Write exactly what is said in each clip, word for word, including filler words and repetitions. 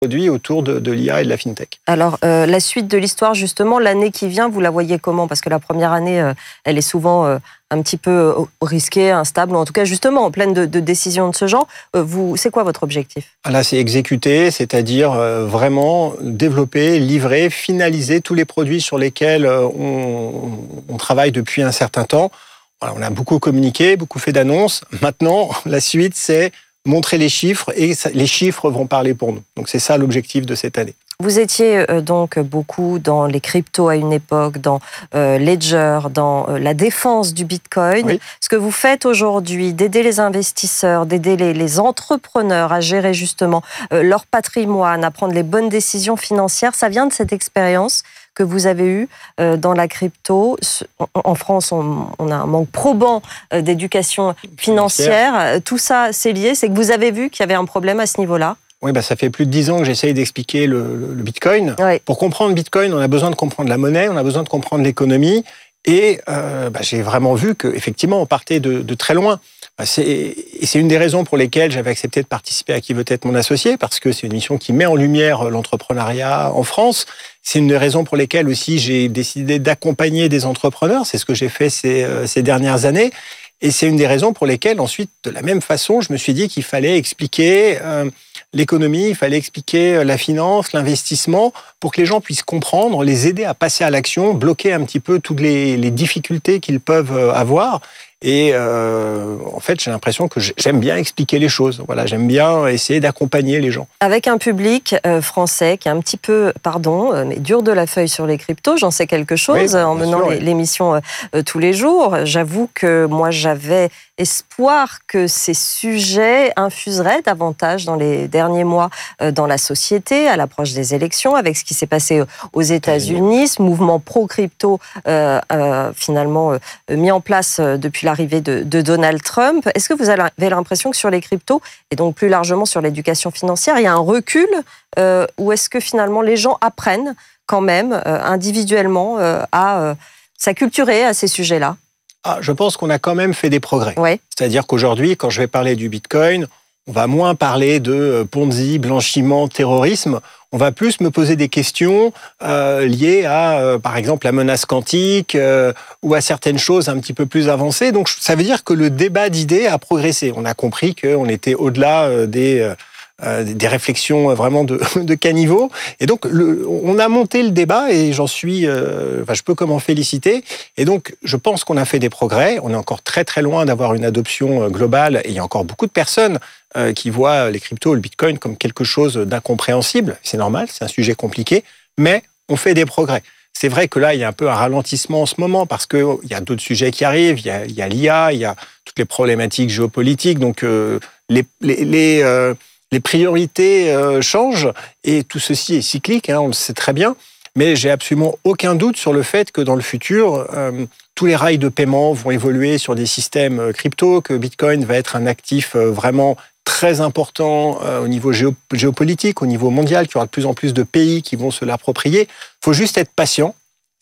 produits autour de, de l'I A et de la FinTech. Alors, euh, la suite de l'histoire, justement, l'année qui vient, vous la voyez comment? Parce que la première année, euh, elle est souvent euh, un petit peu euh, risquée, instable, ou en tout cas, justement, en pleine de, de décisions de ce genre. Euh, vous, c'est quoi votre objectif? Là, c'est exécuter, c'est-à-dire euh, vraiment développer, livrer, finaliser tous les produits sur lesquels euh, on, on travaille depuis un certain temps. Voilà, on a beaucoup communiqué, beaucoup fait d'annonces. Maintenant, la suite, c'est montrer les chiffres et ça, les chiffres vont parler pour nous. Donc c'est ça l'objectif de cette année. Vous étiez euh, donc beaucoup dans les cryptos à une époque, dans euh, Ledger, dans euh, la défense du Bitcoin. Oui. Ce que vous faites aujourd'hui, d'aider les investisseurs, d'aider les, les entrepreneurs à gérer justement euh, leur patrimoine, à prendre les bonnes décisions financières, ça vient de cette expérience que vous avez eue euh, dans la crypto. En, en France, on, on a un manque probant euh, d'éducation financière. financière. Tout ça, c'est lié. C'est que vous avez vu qu'il y avait un problème à ce niveau-là. Oui, bah ça fait plus de dix ans que j'essaye d'expliquer le, le, le Bitcoin. Oui. Pour comprendre Bitcoin, on a besoin de comprendre la monnaie, on a besoin de comprendre l'économie. Et euh, bah, j'ai vraiment vu qu'effectivement, on partait de, de très loin. Bah, c'est, et c'est une des raisons pour lesquelles j'avais accepté de participer à Qui veut être mon associé, parce que c'est une mission qui met en lumière l'entrepreneuriat en France. C'est une des raisons pour lesquelles aussi j'ai décidé d'accompagner des entrepreneurs. C'est ce que j'ai fait ces, euh, ces dernières années. Et c'est une des raisons pour lesquelles, ensuite, de la même façon, je me suis dit qu'il fallait expliquer euh, l'économie, il fallait expliquer la finance, l'investissement, pour que les gens puissent comprendre, les aider à passer à l'action, bloquer un petit peu toutes les, les difficultés qu'ils peuvent avoir. Et euh, en fait, j'ai l'impression que j'aime bien expliquer les choses. Voilà, j'aime bien essayer d'accompagner les gens. Avec un public euh, français qui est un petit peu, pardon, euh, mais dur de la feuille sur les cryptos, j'en sais quelque chose, oui, en menant sûr, l'émission euh, tous les jours. J'avoue que moi, j'avais espoir que ces sujets infuseraient davantage dans les derniers mois euh, dans la société, à l'approche des élections, avec ce qui s'est passé aux États-Unis, ce mouvement pro-crypto euh, euh, finalement euh, mis en place euh, depuis l'arrivée de, de Donald Trump. Est-ce que vous avez l'impression que sur les cryptos, et donc plus largement sur l'éducation financière, il y a un recul euh, ou est-ce que finalement les gens apprennent quand même euh, individuellement euh, à euh, s'acculturer à ces sujets-là? Ah, je pense qu'on a quand même fait des progrès. Ouais. C'est-à-dire qu'aujourd'hui, quand je vais parler du Bitcoin, on va moins parler de Ponzi, blanchiment, terrorisme. On va plus me poser des questions euh, liées à, euh, par exemple, la menace quantique euh, ou à certaines choses un petit peu plus avancées. Donc, ça veut dire que le débat d'idées a progressé. On a compris qu'on était au-delà euh, des... Euh, Euh, des réflexions vraiment de, de caniveau. Et donc, le, on a monté le débat et j'en suis... Euh, enfin, je peux que m'en féliciter. Et donc, je pense qu'on a fait des progrès. On est encore très, très loin d'avoir une adoption globale. Et il y a encore beaucoup de personnes euh, qui voient les cryptos, le Bitcoin, comme quelque chose d'incompréhensible. C'est normal, c'est un sujet compliqué. Mais on fait des progrès. C'est vrai que là, il y a un peu un ralentissement en ce moment parce qu'il y a d'autres sujets qui arrivent. Il y a, il y a l'I A, il y a toutes les problématiques géopolitiques. Donc, euh, les... les, les euh, Les priorités euh, changent et tout ceci est cyclique, hein, on le sait très bien. Mais j'ai absolument aucun doute sur le fait que dans le futur, euh, tous les rails de paiement vont évoluer sur des systèmes crypto, que Bitcoin va être un actif euh, vraiment très important euh, au niveau géo- géopolitique, au niveau mondial, qu'il y aura de plus en plus de pays qui vont se l'approprier. Il faut juste être patient.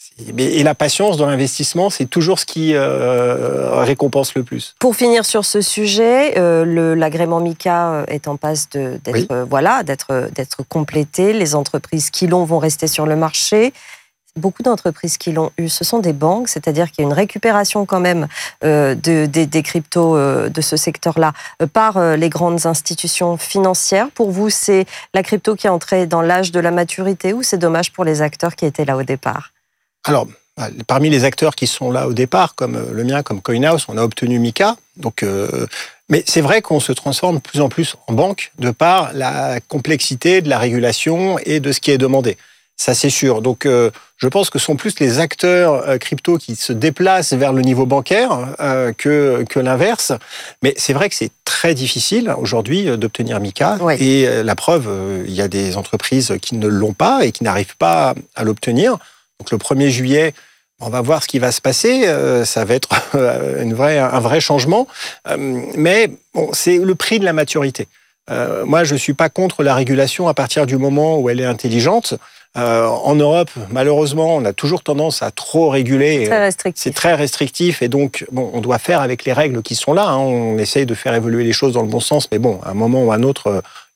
Et la patience dans l'investissement, c'est toujours ce qui euh, récompense le plus. Pour finir sur ce sujet, euh, le, l'agrément MiCA est en passe de, d'être, oui. euh, voilà, d'être, d'être complété. Les entreprises qui l'ont vont rester sur le marché. Beaucoup d'entreprises qui l'ont eu, ce sont des banques, c'est-à-dire qu'il y a une récupération quand même euh, de, de, des cryptos euh, de ce secteur-là euh, par euh, les grandes institutions financières. Pour vous, c'est la crypto qui est entrée dans l'âge de la maturité ou c'est dommage pour les acteurs qui étaient là au départ ? Alors, parmi les acteurs qui sont là au départ, comme le mien, comme CoinHouse, on a obtenu MiCA. Donc, euh, mais c'est vrai qu'on se transforme de plus en plus en banque de par la complexité de la régulation et de ce qui est demandé. Ça, c'est sûr. Donc, euh, je pense que ce sont plus les acteurs euh, crypto qui se déplacent vers le niveau bancaire euh, que, que l'inverse. Mais c'est vrai que c'est très difficile aujourd'hui d'obtenir MiCA. Oui. Et euh, la preuve, euh, il y a des entreprises qui ne l'ont pas et qui n'arrivent pas à l'obtenir. Donc le premier juillet, on va voir ce qui va se passer. Euh, ça va être une vraie, un vrai changement. Euh, mais bon, c'est le prix de la maturité. Euh, moi, je ne suis pas contre la régulation à partir du moment où elle est intelligente. Euh, en Europe, malheureusement, on a toujours tendance à trop réguler. Très restrictif. C'est très restrictif et donc bon, on doit faire avec les règles qui sont là. Hein. On essaye de faire évoluer les choses dans le bon sens, mais bon, à un moment ou à un autre,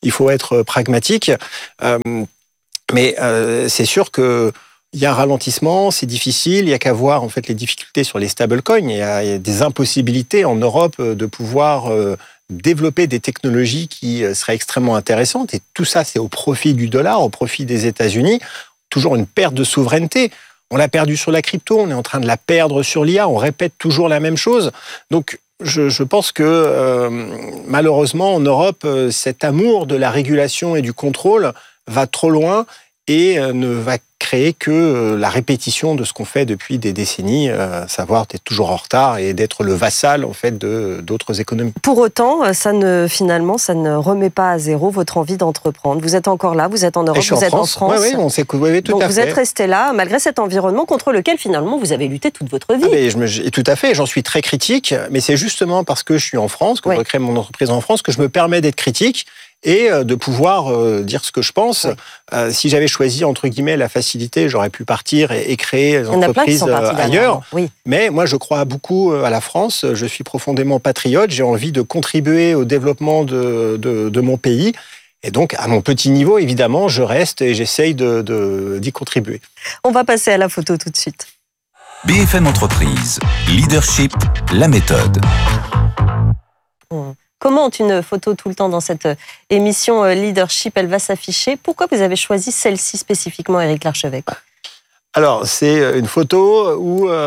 il faut être pragmatique. Euh, mais euh, c'est sûr que il y a un ralentissement, c'est difficile, il y a qu'à voir en fait les difficultés sur les stablecoins. Il y a, il y a des impossibilités en Europe de pouvoir euh, développer des technologies qui seraient extrêmement intéressantes. Et tout ça, c'est au profit du dollar, au profit des États-Unis. Toujours une perte de souveraineté. On l'a perdu sur la crypto, on est en train de la perdre sur l'I A, on répète toujours la même chose. Donc, je, je pense que euh, malheureusement, en Europe, cet amour de la régulation et du contrôle va trop loin et euh, ne va créer que euh, la répétition de ce qu'on fait depuis des décennies, euh, savoir d'être toujours en retard et d'être le vassal en fait de d'autres économies. Pour autant, ça ne finalement, ça ne remet pas à zéro votre envie d'entreprendre. Vous êtes encore là, vous êtes en Europe, vous en êtes France. en France. Oui, oui, on sait que oui, oui, tout Donc à vous fait. êtes resté là malgré cet environnement contre lequel finalement vous avez lutté toute votre vie. Ah, mais je me, tout à fait, j'en suis très critique, mais c'est justement parce que je suis en France, que oui. je recrée mon entreprise en France, que je me permets d'être critique et de pouvoir euh, dire ce que je pense. Oui. Euh, si j'avais choisi, entre guillemets, la facilité, j'aurais pu partir et, et créer des entreprises ailleurs. Oui. Mais moi, je crois beaucoup à la France. Je suis profondément patriote. J'ai envie de contribuer au développement de, de, de mon pays. Et donc, à mon petit niveau, évidemment, je reste et j'essaye de, de, d'y contribuer. On va passer à la photo tout de suite. B F M Entreprise, Leadership, la méthode. Mmh. Commente une photo tout le temps dans cette émission Leadership, elle va s'afficher. Pourquoi vous avez choisi celle-ci spécifiquement, Éric Larchevêque ? Alors, c'est une photo où euh,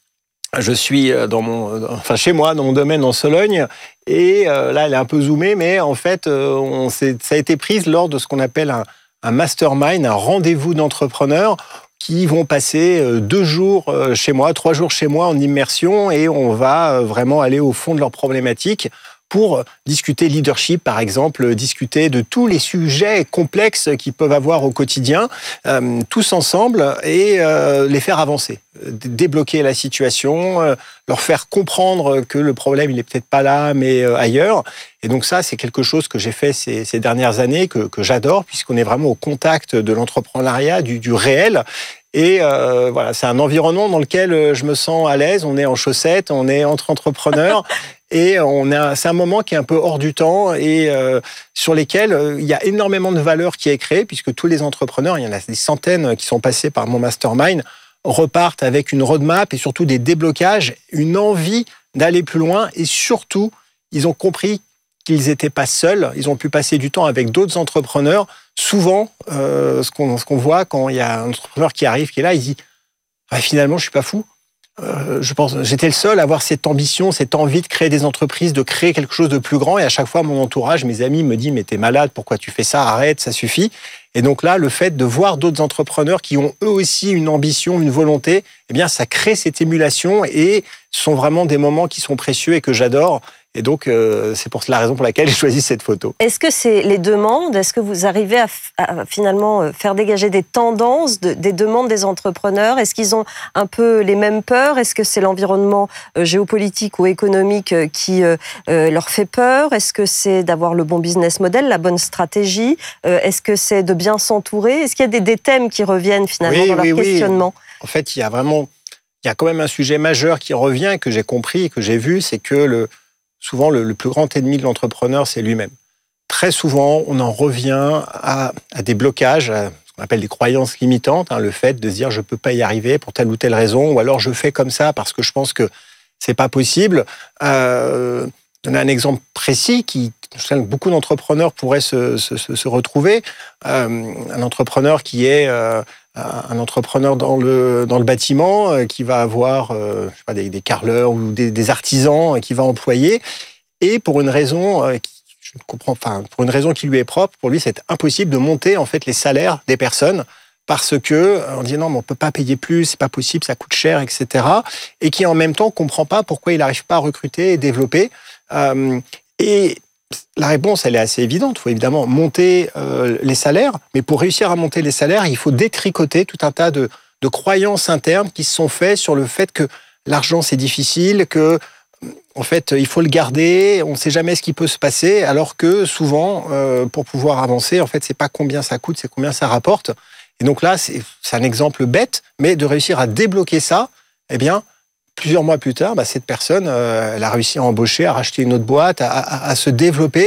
je suis dans mon, enfin chez moi, dans mon domaine en Sologne, et euh, là, elle est un peu zoomée, mais en fait, euh, on s'est, ça a été prise lors de ce qu'on appelle un, un mastermind, un rendez-vous d'entrepreneurs qui vont passer deux jours chez moi, trois jours chez moi en immersion, et on va vraiment aller au fond de leurs problématiques pour discuter leadership, par exemple, discuter de tous les sujets complexes qu'ils peuvent avoir au quotidien, euh, tous ensemble, et euh, les faire avancer, débloquer la situation, euh, leur faire comprendre que le problème, il n'est peut-être pas là, mais euh, ailleurs. Et donc ça, c'est quelque chose que j'ai fait ces, ces dernières années, que, que j'adore, puisqu'on est vraiment au contact de l'entrepreneuriat, du, du réel. Et euh, voilà, c'est un environnement dans lequel je me sens à l'aise. On est en chaussettes, on est entre entrepreneurs. Et on a, c'est un moment qui est un peu hors du temps et euh, sur lesquels euh, il y a énormément de valeur qui est créée, puisque tous les entrepreneurs, il y en a des centaines qui sont passés par mon mastermind, repartent avec une roadmap et surtout des déblocages, une envie d'aller plus loin, et surtout, ils ont compris qu'ils n'étaient pas seuls, ils ont pu passer du temps avec d'autres entrepreneurs. Souvent, euh, ce, qu'on, ce qu'on voit quand il y a un entrepreneur qui arrive, qui est là, il dit ah, « finalement, je ne suis pas fou ». Euh, je pense, j'étais le seul à avoir cette ambition, cette envie de créer des entreprises, de créer quelque chose de plus grand. Et à chaque fois, mon entourage, mes amis me disent « mais t'es malade, pourquoi tu fais ça? Arrête, ça suffit ». Et donc là, le fait de voir d'autres entrepreneurs qui ont eux aussi une ambition, une volonté, eh bien, ça crée cette émulation et ce sont vraiment des moments qui sont précieux et que j'adore. Et donc, euh, c'est pour la raison pour laquelle j'ai choisi cette photo. Est-ce que c'est les demandes? Est-ce que vous arrivez à, f- à finalement faire dégager des tendances, de, des demandes des entrepreneurs? Est-ce qu'ils ont un peu les mêmes peurs? Est-ce que c'est l'environnement euh, géopolitique ou économique euh, qui euh, euh, leur fait peur? Est-ce que c'est d'avoir le bon business model, la bonne stratégie? euh, Est-ce que c'est de bien s'entourer? Est-ce qu'il y a des, des thèmes qui reviennent finalement oui, dans leur oui, questionnement? Oui. En fait, il y a vraiment, il y a quand même un sujet majeur qui revient, que j'ai compris et que j'ai vu, c'est que le souvent, le, le plus grand ennemi de l'entrepreneur, c'est lui-même. Très souvent, on en revient à, à des blocages, à ce qu'on appelle des croyances limitantes, hein, le fait de se dire « je ne peux pas y arriver pour telle ou telle raison » ou alors « je fais comme ça parce que je pense que ce n'est pas possible euh, ». Donner un exemple précis qui, beaucoup d'entrepreneurs pourraient se, se, se retrouver. Euh, un entrepreneur qui est euh, un entrepreneur dans le, dans le bâtiment, euh, qui va avoir euh, je sais pas, des, des carreleurs ou des, des artisans euh, qui va employer. Et pour une raison euh, qui, je comprends, enfin, pour une raison qui lui est propre, pour lui, c'est impossible de monter en fait les salaires des personnes parce que on dit non, mais on peut pas payer plus, c'est pas possible, ça coûte cher, et cetera. Et qui en même temps comprend pas pourquoi il n'arrive pas à recruter et développer. Euh, et la réponse, elle est assez évidente. Il faut évidemment monter euh, les salaires, mais pour réussir à monter les salaires, il faut détricoter tout un tas de, de croyances internes qui se sont faites sur le fait que l'argent, c'est difficile, que en fait, il faut le garder, on ne sait jamais ce qui peut se passer, alors que souvent, euh, pour pouvoir avancer, en fait, c'est pas combien ça coûte, c'est combien ça rapporte. Et donc là, c'est, c'est un exemple bête, mais de réussir à débloquer ça, eh bien, plusieurs mois plus tard, bah, cette personne, euh, elle a réussi à embaucher, à racheter une autre boîte, à, à, à se développer.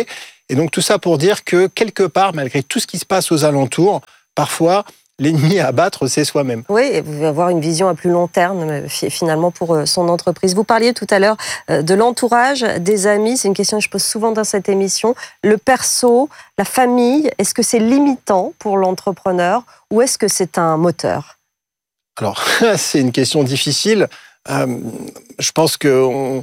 Et donc tout ça pour dire que quelque part, malgré tout ce qui se passe aux alentours, parfois, l'ennemi à abattre, c'est soi-même. Oui, et vous pouvez avoir une vision à plus long terme, finalement, pour son entreprise. Vous parliez tout à l'heure de l'entourage, des amis. C'est une question que je pose souvent dans cette émission. Le perso, la famille, est-ce que c'est limitant pour l'entrepreneur ou est-ce que c'est un moteur ? Alors, c'est une question difficile. Euh, je pense qu'on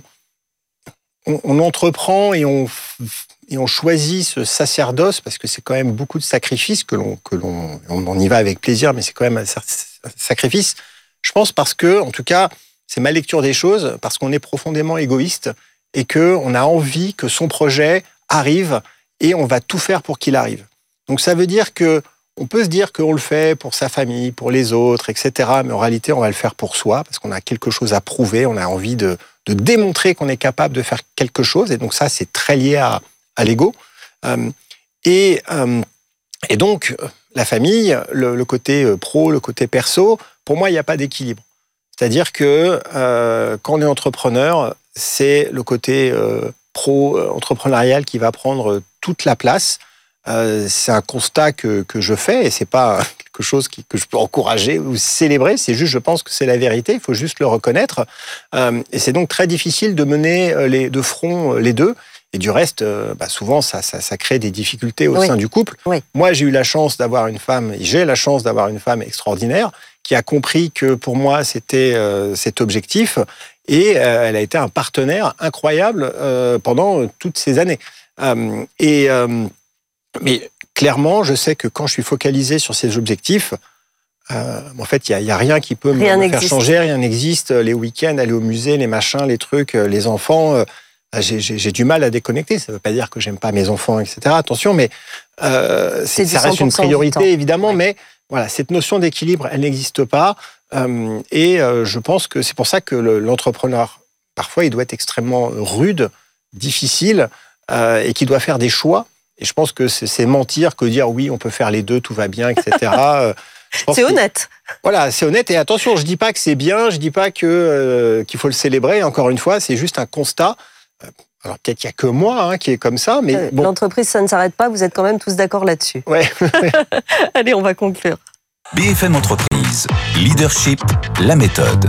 on, on entreprend et on... Et on choisit ce sacerdoce parce que c'est quand même beaucoup de sacrifices que l'on, que l'on, on y va avec plaisir, mais c'est quand même un sacrifice. Je pense parce que, en tout cas, c'est ma lecture des choses, parce qu'on est profondément égoïste et que on a envie que son projet arrive et on va tout faire pour qu'il arrive. Donc ça veut dire que on peut se dire qu'on le fait pour sa famille, pour les autres, et cetera. Mais en réalité, on va le faire pour soi parce qu'on a quelque chose à prouver, on a envie de, de démontrer qu'on est capable de faire quelque chose. Et donc ça, c'est très lié à à l'ego. Euh, et, euh, et donc, la famille, le, le côté pro, le côté perso, pour moi, il n'y a pas d'équilibre. C'est-à-dire que euh, quand on est entrepreneur, c'est le côté euh, pro-entrepreneurial qui va prendre toute la place. Euh, c'est un constat que, que je fais et c'est pas quelque chose qui, que je peux encourager ou célébrer. C'est juste, je pense que c'est la vérité. Il faut juste le reconnaître. Euh, et c'est donc très difficile de mener les, de front les deux. Et du reste, euh, bah souvent, ça, ça, ça crée des difficultés au oui. sein du couple. Oui. Moi, j'ai eu la chance d'avoir une femme, et j'ai la chance d'avoir une femme extraordinaire qui a compris que pour moi, c'était euh, cet objectif. Et euh, elle a été un partenaire incroyable euh, pendant toutes ces années. Euh, et, euh, mais clairement, je sais que quand je suis focalisé sur ces objectifs, euh, en fait, il n'y a, a rien qui peut rien me, me faire changer, rien n'existe. Les week-ends, aller au musée, les machins, les trucs, les enfants... Euh, J'ai, j'ai, j'ai du mal à déconnecter. Ça ne veut pas dire que j'aime pas mes enfants, et cetera. Attention, mais euh, c'est, ça reste une priorité, évidemment. Ouais. Mais voilà, cette notion d'équilibre, elle n'existe pas. Euh, et euh, je pense que c'est pour ça que le, l'entrepreneur, parfois, il doit être extrêmement rude, difficile, euh, et qu'il doit faire des choix. Et je pense que c'est, c'est mentir que dire oui, on peut faire les deux, tout va bien, et cetera. euh, je pense c'est honnête. Voilà, c'est honnête. Et attention, je dis pas que c'est bien, je dis pas que euh, qu'il faut le célébrer. Encore une fois, c'est juste un constat. Alors peut-être qu'il n'y a que moi hein, qui est comme ça, mais bon. L'entreprise, ça ne s'arrête pas, vous êtes quand même tous d'accord là-dessus. Ouais. Allez, on va conclure. B F M Entreprise, leadership, la méthode.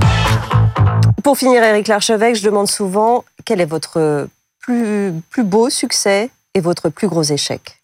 Pour finir, Éric Larchevêque, je demande souvent quel est votre plus, plus beau succès et votre plus gros échec.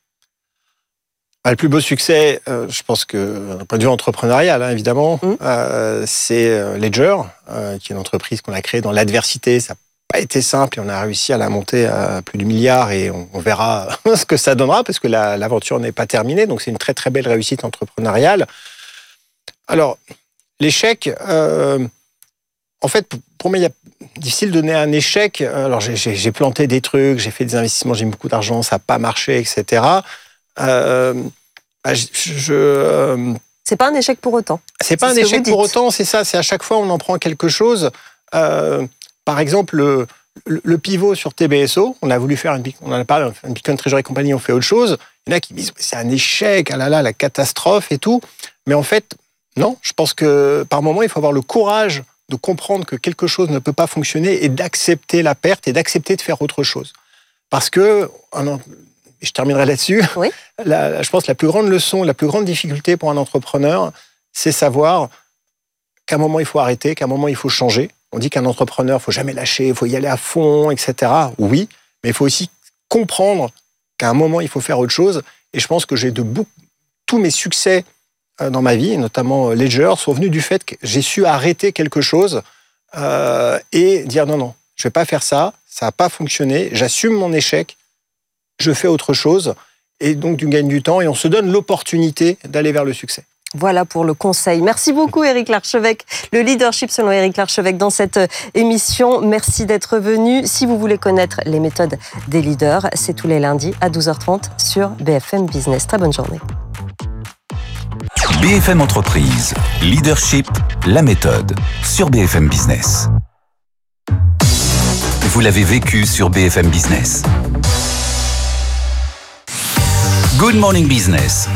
Le plus beau succès, euh, je pense que d'un point de vue entrepreneurial, hein, évidemment, mmh. euh, c'est Ledger, euh, qui est une entreprise qu'on a créée dans l'adversité. Ça pas été simple et on a réussi à la monter à plus de milliards et on, on verra ce que ça donnera parce que la, l'aventure n'est pas terminée. Donc c'est une très très belle réussite entrepreneuriale. Alors l'échec, euh, en fait pour moi il est difficile de donner un échec. Alors j'ai, j'ai, j'ai planté des trucs, j'ai fait des investissements, j'ai mis beaucoup d'argent, ça n'a pas marché, et cetera. Euh, je, je euh, c'est pas un échec pour autant. C'est pas c'est un échec pour autant, c'est ça. C'est à chaque fois on en prend quelque chose. Euh, Par exemple, le, le, le pivot sur T B S O, on a voulu faire une, on en a parlé, une Bitcoin Treasury Company, on fait autre chose. Il y en a qui disent c'est un échec, ah là là, la catastrophe et tout. Mais en fait, non. Je pense que par moment, il faut avoir le courage de comprendre que quelque chose ne peut pas fonctionner et d'accepter la perte et d'accepter de faire autre chose. Parce que, je terminerai là-dessus. Oui. La, je pense que la plus grande leçon, la plus grande difficulté pour un entrepreneur, c'est savoir qu'à un moment il faut arrêter, qu'à un moment il faut changer. On dit qu'un entrepreneur, il ne faut jamais lâcher, il faut y aller à fond, et cetera. Oui, mais il faut aussi comprendre qu'à un moment, il faut faire autre chose. Et je pense que j'ai de beaucoup, tous mes succès dans ma vie, notamment Ledger, sont venus du fait que j'ai su arrêter quelque chose euh, et dire non, non, je ne vais pas faire ça, ça n'a pas fonctionné, j'assume mon échec, je fais autre chose. Et donc, tu gagnes du temps et on se donne l'opportunité d'aller vers le succès. Voilà pour le conseil. Merci beaucoup Éric Larchevêque, le leadership selon Éric Larchevêque dans cette émission. Merci d'être venu. Si vous voulez connaître les méthodes des leaders, c'est tous les lundis à douze heures trente sur B F M Business. Très bonne journée. B F M Entreprise, leadership, la méthode sur B F M Business. Vous l'avez vécu sur B F M Business. Good Morning Business.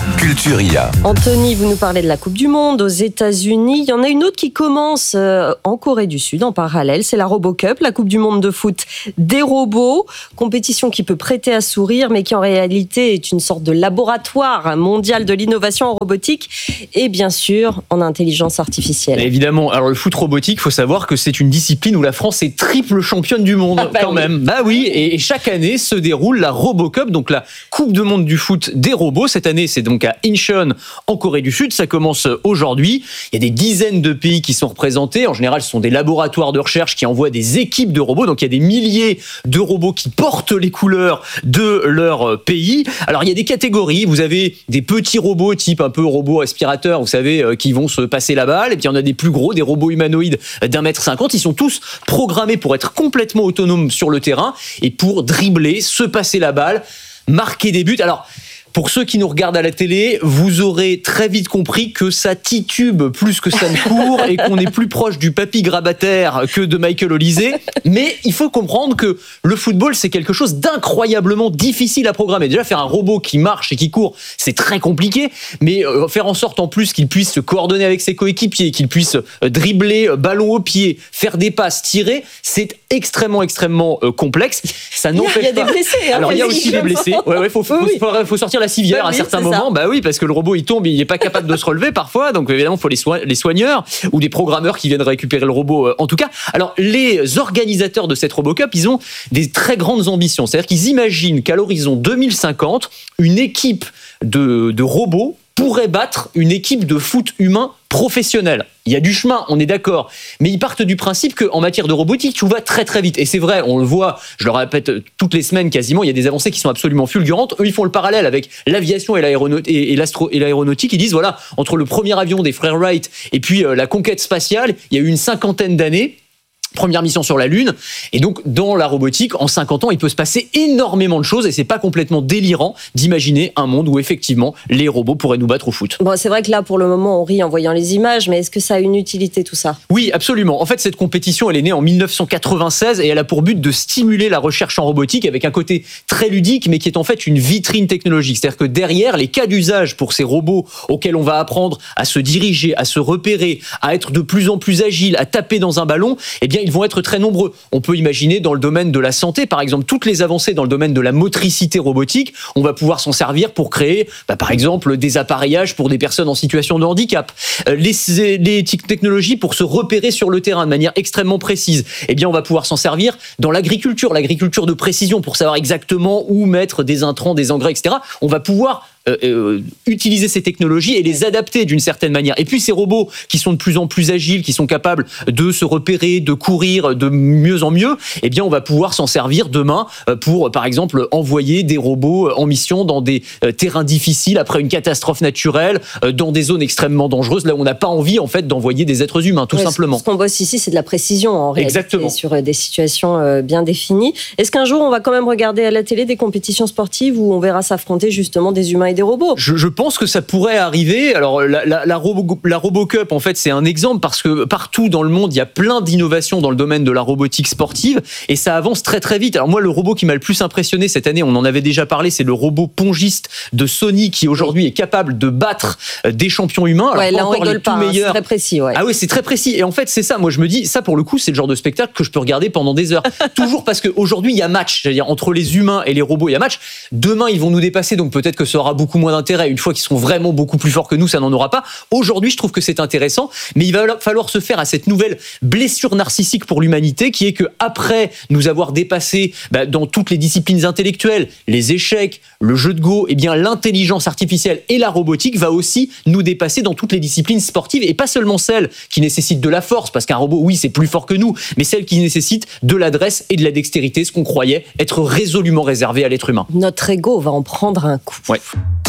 Culture I A. Anthony, vous nous parlez de la Coupe du Monde aux États-Unis. Il y en a une autre qui commence en Corée du Sud en parallèle. C'est la RoboCup, la Coupe du Monde de foot des robots. Compétition qui peut prêter à sourire, mais qui en réalité est une sorte de laboratoire mondial de l'innovation en robotique et bien sûr en intelligence artificielle. Évidemment. Alors le foot robotique, il faut savoir que c'est une discipline où la France est triple championne du monde ah bah quand oui. même. Bah oui. Et chaque année se déroule la RoboCup, donc la Coupe du Monde du foot des robots. Cette année, c'est donc à Incheon en Corée du Sud. Ça commence aujourd'hui. Il y a des dizaines de pays qui sont représentés. En général, ce sont des laboratoires de recherche qui envoient des équipes de robots. Donc il y a des milliers de robots qui portent les couleurs de leur pays. Alors il y a des catégories. Vous avez des petits robots type un peu robot aspirateur, vous savez, qui vont se passer la balle. Et puis il y en a des plus gros, des robots humanoïdes d'un mètre cinquante. Ils sont tous programmés pour être complètement autonomes sur le terrain et pour dribbler, se passer la balle, marquer des buts. Alors, pour ceux qui nous regardent à la télé, vous aurez très vite compris que ça titube plus que ça ne court et qu'on est plus proche du papy grabataire que de Michael Olysée. Mais il faut comprendre que le football, c'est quelque chose d'incroyablement difficile à programmer. Déjà, faire un robot qui marche et qui court, c'est très compliqué. Mais faire en sorte en plus qu'il puisse se coordonner avec ses coéquipiers, qu'il puisse dribbler, ballon au pied, faire des passes, tirer, c'est extrêmement, extrêmement complexe. Ça n'empêche pas... Il y a des blessés. Hein, Alors, il y a aussi des blessés. Ouais, ouais, faut, faut, oui. faut, faut sortir la civière bah oui, à certains moments. Ça. Bah oui, parce que le robot, il tombe, il n'est pas capable de se relever parfois. Donc, évidemment, il faut les, soin- les soigneurs ou des programmeurs qui viennent récupérer le robot, euh, en tout cas. Alors, les organisateurs de cette RoboCup, ils ont des très grandes ambitions. C'est-à-dire qu'ils imaginent qu'à l'horizon deux mille cinquante, une équipe de, de robots pourrait battre une équipe de foot humain professionnelle. Il y a du chemin, on est d'accord. Mais ils partent du principe qu'en matière de robotique, tout va très très vite. Et c'est vrai, on le voit, je le répète toutes les semaines quasiment, il y a des avancées qui sont absolument fulgurantes. Eux, ils font le parallèle avec l'aviation et, l'aéronaut- et, et, l'astro- et l'aéronautique. Ils disent, voilà, entre le premier avion des frères Wright et puis euh, la conquête spatiale, il y a eu une cinquantaine d'années. Première mission sur la Lune. Et donc, dans la robotique, en cinquante ans, il peut se passer énormément de choses et c'est pas complètement délirant d'imaginer un monde où effectivement, les robots pourraient nous battre au foot. Bon, c'est vrai que là, pour le moment, on rit en voyant les images, mais est-ce que ça a une utilité tout ça ? Oui, absolument. En fait, cette compétition, elle est née en dix-neuf cent quatre-vingt-seize et elle a pour but de stimuler la recherche en robotique avec un côté très ludique, mais qui est en fait une vitrine technologique. C'est-à-dire que derrière, les cas d'usage pour ces robots auxquels on va apprendre à se diriger, à se repérer, à être de plus en plus agile, à taper dans un ballon, eh bien, ils vont être très nombreux. On peut imaginer dans le domaine de la santé, par exemple, toutes les avancées dans le domaine de la motricité robotique, on va pouvoir s'en servir pour créer, bah, par exemple, des appareillages pour des personnes en situation de handicap. Les, les technologies pour se repérer sur le terrain de manière extrêmement précise, eh bien, on va pouvoir s'en servir dans l'agriculture, l'agriculture de précision pour savoir exactement où mettre des intrants, des engrais, et cetera. On va pouvoir Euh, euh, utiliser ces technologies et les adapter d'une certaine manière. Et puis ces robots qui sont de plus en plus agiles, qui sont capables de se repérer, de courir de mieux en mieux, eh bien on va pouvoir s'en servir demain pour, par exemple, envoyer des robots en mission dans des terrains difficiles après une catastrophe naturelle, dans des zones extrêmement dangereuses, là où on n'a pas envie en fait d'envoyer des êtres humains, tout ouais, simplement. Ce qu'on bosse ici, c'est de la précision en réalité. Exactement. Sur des situations bien définies. Est-ce qu'un jour on va quand même regarder à la télé des compétitions sportives où on verra s'affronter justement des humains et des robots? Je, je pense que ça pourrait arriver. Alors la, la, la, Robo, la RoboCup, en fait, c'est un exemple parce que partout dans le monde, il y a plein d'innovations dans le domaine de la robotique sportive et ça avance très très vite. Alors moi, le robot qui m'a le plus impressionné cette année, on en avait déjà parlé, c'est le robot pongiste de Sony qui aujourd'hui est capable de battre des champions humains. Alors, ouais, là on rigole pas, hein, c'est très précis. Ouais. Ah oui, c'est très précis. Et en fait, c'est ça. Moi, je me dis, ça pour le coup, c'est le genre de spectacle que je peux regarder pendant des heures. Toujours parce qu'aujourd'hui, il y a match. C'est-à-dire entre les humains et les robots, il y a match. Demain, ils vont nous dépasser, donc peut-être que ça aura beaucoup moins d'intérêt. Une fois qu'ils seront vraiment beaucoup plus forts que nous, ça n'en aura pas. Aujourd'hui, je trouve que c'est intéressant, mais il va falloir se faire à cette nouvelle blessure narcissique pour l'humanité, qui est que après nous avoir dépassé bah, dans toutes les disciplines intellectuelles, les échecs, le jeu de go, eh bien l'intelligence artificielle et la robotique va aussi nous dépasser dans toutes les disciplines sportives et pas seulement celles qui nécessitent de la force, parce qu'un robot, oui, c'est plus fort que nous, mais celles qui nécessitent de l'adresse et de la dextérité, ce qu'on croyait être résolument réservé à l'être humain. Notre ego va en prendre un coup. Ouais.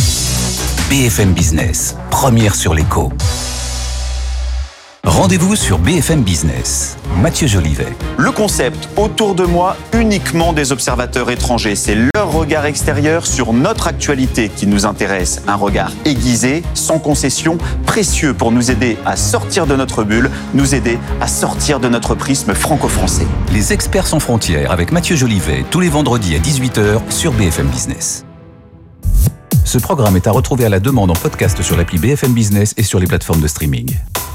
B F M Business, première sur l'écho. Rendez-vous sur B F M Business. Mathieu Jolivet. Le concept, autour de moi, uniquement des observateurs étrangers. C'est leur regard extérieur sur notre actualité qui nous intéresse. Un regard aiguisé, sans concession, précieux pour nous aider à sortir de notre bulle, nous aider à sortir de notre prisme franco-français. Les experts sans frontières avec Mathieu Jolivet, tous les vendredis à dix-huit heures sur B F M Business. Ce programme est à retrouver à la demande en podcast sur l'appli B F M Business et sur les plateformes de streaming.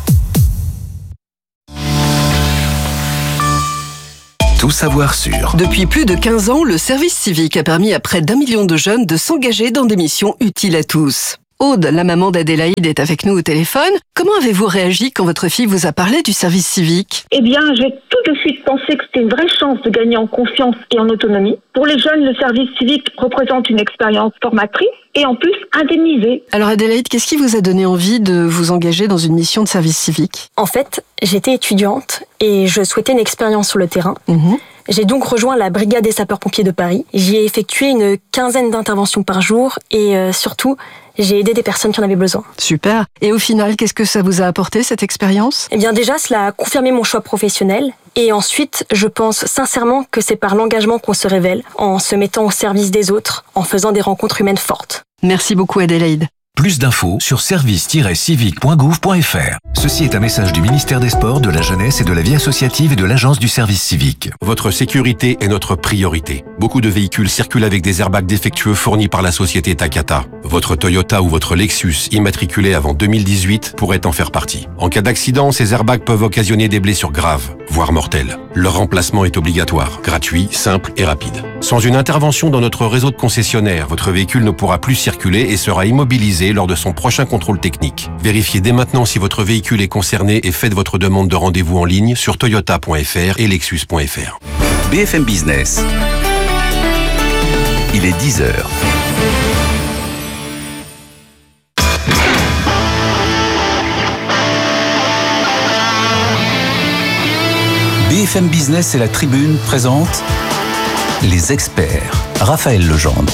Tout savoir sur. Depuis plus de quinze ans, le service civique a permis à près d'un million de jeunes de s'engager dans des missions utiles à tous. Aude, la maman d'Adélaïde, est avec nous au téléphone. Comment avez-vous réagi quand votre fille vous a parlé du service civique ? Eh bien, j'ai tout de suite pensé que c'était une vraie chance de gagner en confiance et en autonomie. Pour les jeunes, le service civique représente une expérience formatrice et en plus indemnisée. Alors Adélaïde, qu'est-ce qui vous a donné envie de vous engager dans une mission de service civique ? En fait, j'étais étudiante et je souhaitais une expérience sur le terrain. Mmh. J'ai donc rejoint la brigade des sapeurs-pompiers de Paris. J'y ai effectué une quinzaine d'interventions par jour et euh, surtout, j'ai aidé des personnes qui en avaient besoin. Super. Et au final, qu'est-ce que ça vous a apporté, cette expérience ? Eh bien déjà, cela a confirmé mon choix professionnel. Et ensuite, je pense sincèrement que c'est par l'engagement qu'on se révèle, en se mettant au service des autres, en faisant des rencontres humaines fortes. Merci beaucoup Adélaïde. Plus d'infos sur service tiret civique point gouv point f r. Ceci est un message du ministère des Sports, de la Jeunesse et de la Vie associative et de l'Agence du service civique. Votre sécurité est notre priorité. Beaucoup de véhicules circulent avec des airbags défectueux fournis par la société Takata. Votre Toyota ou votre Lexus, immatriculé avant deux mille dix-huit, pourrait en faire partie. En cas d'accident, ces airbags peuvent occasionner des blessures graves, voire mortelles. Leur remplacement est obligatoire, gratuit, simple et rapide. Sans une intervention dans notre réseau de concessionnaires, votre véhicule ne pourra plus circuler et sera immobilisé lors de son prochain contrôle technique. Vérifiez dès maintenant si votre véhicule est concerné et faites votre demande de rendez-vous en ligne sur toyota point f r et lexus point f r. B F M Business. Il est dix heures. B F M Business et la Tribune présentent les experts. Raphaël Legendre.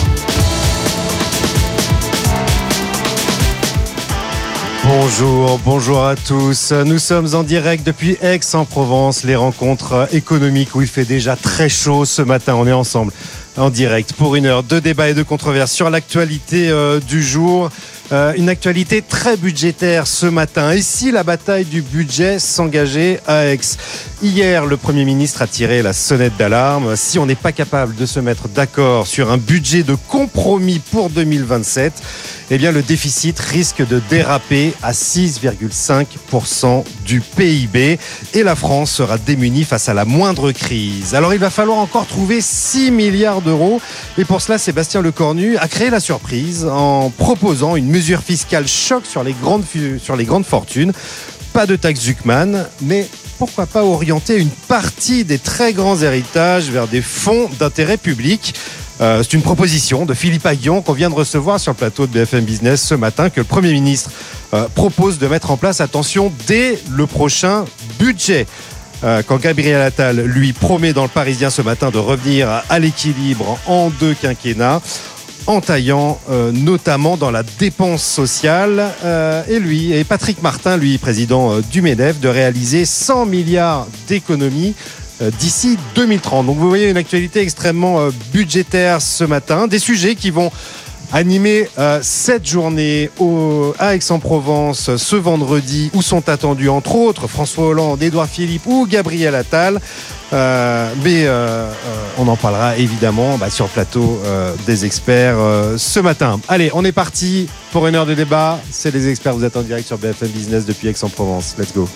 Bonjour, bonjour à tous. Nous sommes en direct depuis Aix-en-Provence, les rencontres économiques où il fait déjà très chaud ce matin. On est ensemble en direct pour une heure de débat et de controverse sur l'actualité euh, du jour. Euh, une actualité très budgétaire ce matin. Et si la bataille du budget s'engageait à Aix ? Hier, le Premier ministre a tiré la sonnette d'alarme. Si on n'est pas capable de se mettre d'accord sur un budget de compromis pour deux mille vingt-sept, eh bien le déficit risque de déraper à six virgule cinq pour cent du P I B et la France sera démunie face à la moindre crise. Alors il va falloir encore trouver six milliards d'euros et pour cela Sébastien Lecornu a créé la surprise en proposant une mesure fiscale choc sur les grandes, sur les grandes fortunes. Pas de taxe Zuckman, mais pourquoi pas orienter une partie des très grands héritages vers des fonds d'intérêt public. Euh, c'est une proposition de Philippe Aghion qu'on vient de recevoir sur le plateau de B F M Business ce matin, que le Premier ministre euh, propose de mettre en place, attention, dès le prochain budget. Euh, quand Gabriel Attal, lui, promet dans le Parisien ce matin de revenir à, à l'équilibre en deux quinquennats, en taillant euh, notamment dans la dépense sociale. Euh, et lui, et Patrick Martin, lui, président euh, du MEDEF, de réaliser cent milliards d'économies d'ici deux mille trente. Donc vous voyez une actualité extrêmement budgétaire ce matin, des sujets qui vont animer euh, cette journée au, à Aix-en-Provence ce vendredi, où sont attendus entre autres François Hollande, Édouard Philippe ou Gabriel Attal. Euh, mais euh, euh, on en parlera évidemment bah, sur le plateau euh, des experts euh, ce matin. Allez, on est parti pour une heure de débat. C'est les experts, vous êtes en direct sur B F M Business depuis Aix-en-Provence. Let's go.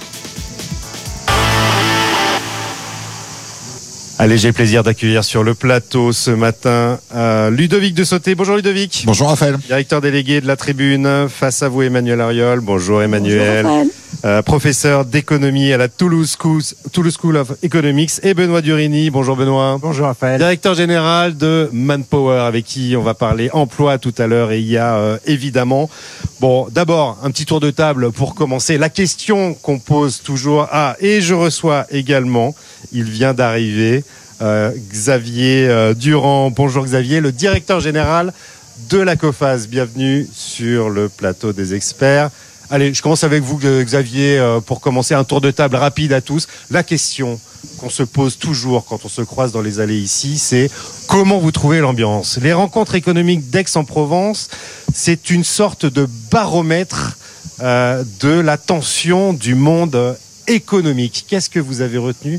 Allez, j'ai le plaisir d'accueillir sur le plateau ce matin euh, Ludovic de Sauté. Bonjour Ludovic. Bonjour Raphaël. Directeur délégué de la Tribune. Face à vous Emmanuel Ariol. Bonjour Emmanuel. Bonjour Raphaël. Euh, professeur d'économie à la Toulouse School, Toulouse School of Economics. Et Benoît Durini. Bonjour Benoît. Bonjour Raphaël. Directeur général de Manpower, avec qui on va parler emploi tout à l'heure. Et il y a euh, évidemment, bon, d'abord un petit tour de table pour commencer. La question qu'on pose toujours. Ah, et je reçois également, il vient d'arriver, Euh, Xavier euh, Durand. Bonjour Xavier, le directeur général de la COFAS. Bienvenue sur le plateau des experts. Allez, je commence avec vous Xavier euh, pour commencer un tour de table rapide à tous. La question qu'on se pose toujours quand on se croise dans les allées ici, c'est comment vous trouvez l'ambiance ? Les rencontres économiques d'Aix-en-Provence, c'est une sorte de baromètre euh, de la tension du monde économique. Qu'est-ce que vous avez retenu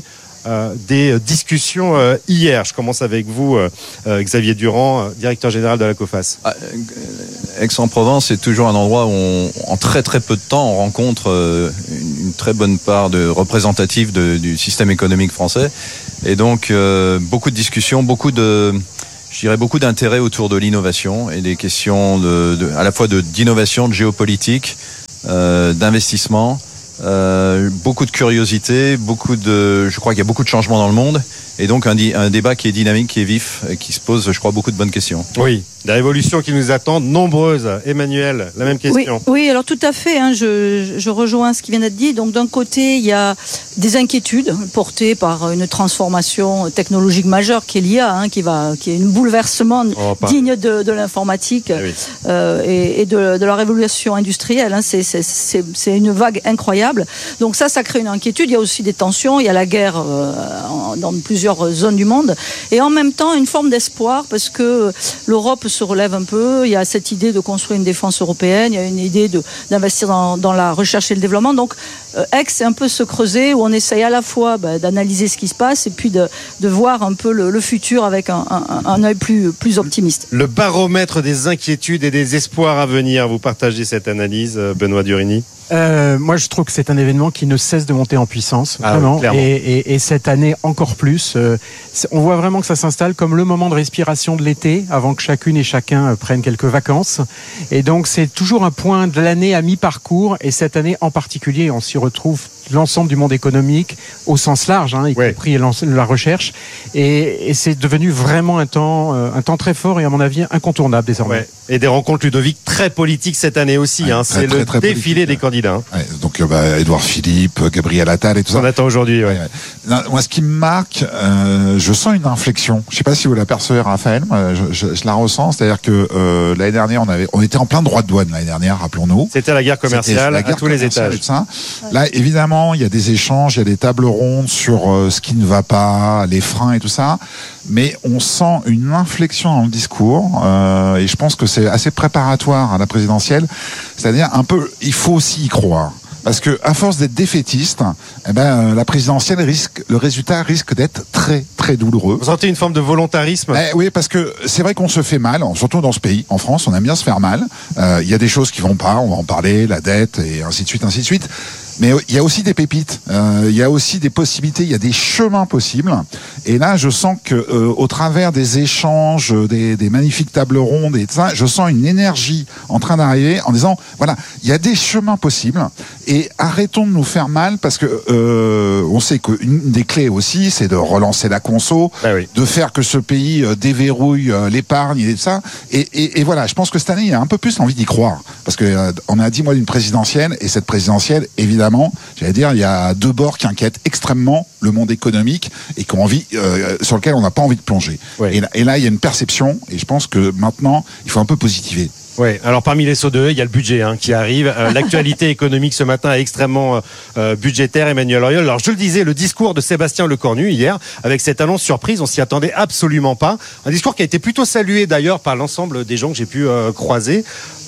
euh, des discussions euh, hier. Je commence avec vous, euh, Xavier Durand, directeur général de la COFAS. Ah, Aix-en-Provence est toujours un endroit où, on, en très très peu de temps, on rencontre euh, une, une très bonne part de représentatifs de, du système économique français. Et donc, euh, beaucoup de discussions, beaucoup de... Je dirais beaucoup d'intérêt autour de l'innovation et des questions de, de, à la fois de, d'innovation, de géopolitique, euh, d'investissement, euh, beaucoup de curiosité, beaucoup de, je crois qu'il y a beaucoup de changements dans le monde et donc un, un débat qui est dynamique, qui est vif, et qui se pose, je crois, beaucoup de bonnes questions. Oui, des révolutions qui nous attendent, nombreuses. Emmanuel, la même question. Oui, oui alors tout à fait, hein, je, je rejoins ce qui vient d'être dit. Donc d'un côté, il y a des inquiétudes portées par une transformation technologique majeure qui est l'I A, hein, qui, va, qui est un bouleversement oh, digne de, de l'informatique oui. euh, et, et de, de la révolution industrielle. Hein, c'est, c'est, c'est, c'est une vague incroyable. Donc ça, ça crée une inquiétude. Il y a aussi des tensions, il y a la guerre euh, dans plusieurs zones du monde. Et en même temps, une forme d'espoir parce que l'Europe se relève un peu. Il y a cette idée de construire une défense européenne. Il y a une idée de, d'investir dans, dans la recherche et le développement. Donc, euh, Aix, c'est un peu se creuser où on essaye à la fois bah, d'analyser ce qui se passe et puis de, de voir un peu le, le futur avec un, un, un œil plus, plus optimiste. Le baromètre des inquiétudes et des espoirs à venir. Vous partagez cette analyse, Benoît Durini? Euh, moi, je trouve que c'est un événement qui ne cesse de monter en puissance, ah, vraiment. Oui, et, et, et cette année encore plus. Euh, on voit vraiment que ça s'installe comme le moment de respiration de l'été, avant que chacune et chacun prenne quelques vacances. Et donc, c'est toujours un point de l'année à mi-parcours. Et cette année en particulier, on s'y retrouve l'ensemble du monde économique au sens large, hein, y ouais. compris la recherche. Et, et c'est devenu vraiment un temps, un temps très fort et à mon avis incontournable désormais. Ouais. Et des rencontres, Ludovic, très politiques cette année aussi. Ouais, hein. Très, c'est très, le très défilé politique, des candidats. Hein. Ouais, donc bah, Édouard Philippe, Gabriel Attal et tout ça. On attend aujourd'hui. Ouais. Ouais. Non, moi, ce qui me marque, euh, je sens une inflexion. Je ne sais pas si vous l'apercevez, Raphaël. Je, je, je la ressens. C'est-à-dire que euh, l'année dernière, on avait, on était en plein droit de douane l'année dernière, rappelons-nous. C'était la guerre commerciale la guerre à tous les étages. Et tout ça. Ouais. Là, évidemment, il y a des échanges, il y a des tables rondes sur euh, ce qui ne va pas, les freins et tout ça. Mais on sent une inflexion dans le discours euh, et je pense que c'est assez préparatoire à la présidentielle. C'est-à-dire un peu, il faut aussi y croire. Parce que à force d'être défaitiste, eh ben, la présidentielle risque, le résultat risque d'être très très douloureux. Vous sentez une forme de volontarisme? Eh, oui, parce que c'est vrai qu'on se fait mal, surtout dans ce pays, en France, on aime bien se faire mal. Il euh, y a des choses qui vont pas, on va en parler, la dette et ainsi de suite, ainsi de suite. Mais il y a aussi des pépites, il euh, y a aussi des possibilités, il y a des chemins possibles. Et là, je sens que euh, au travers des échanges, des, des magnifiques tables rondes et tout ça, je sens une énergie en train d'arriver en disant, voilà, il y a des chemins possibles. Et arrêtons de nous faire mal parce que euh, on sait qu'une des clés aussi, c'est de relancer la conso, ah oui. de faire que ce pays euh, déverrouille euh, l'épargne et tout ça. Et, et, et voilà, je pense que cette année, il y a un peu plus envie d'y croire. Parce que euh, on a dix mois d'une présidentielle et cette présidentielle, évidemment, j'allais dire, il y a deux bords qui inquiètent extrêmement le monde économique et qu'on envie, euh, sur lequel on n'a pas envie de plonger. Ouais. Et, là, et là, il y a une perception et je pense que maintenant, il faut un peu positiver. Oui, alors parmi les sauts de haie, il y a le budget hein, qui arrive. Euh, l'actualité économique ce matin est extrêmement euh, budgétaire, Emmanuel Auriol. Alors je le disais, le discours de Sébastien Lecornu hier, avec cette annonce surprise, on s'y attendait absolument pas. Un discours qui a été plutôt salué d'ailleurs par l'ensemble des gens que j'ai pu euh, croiser.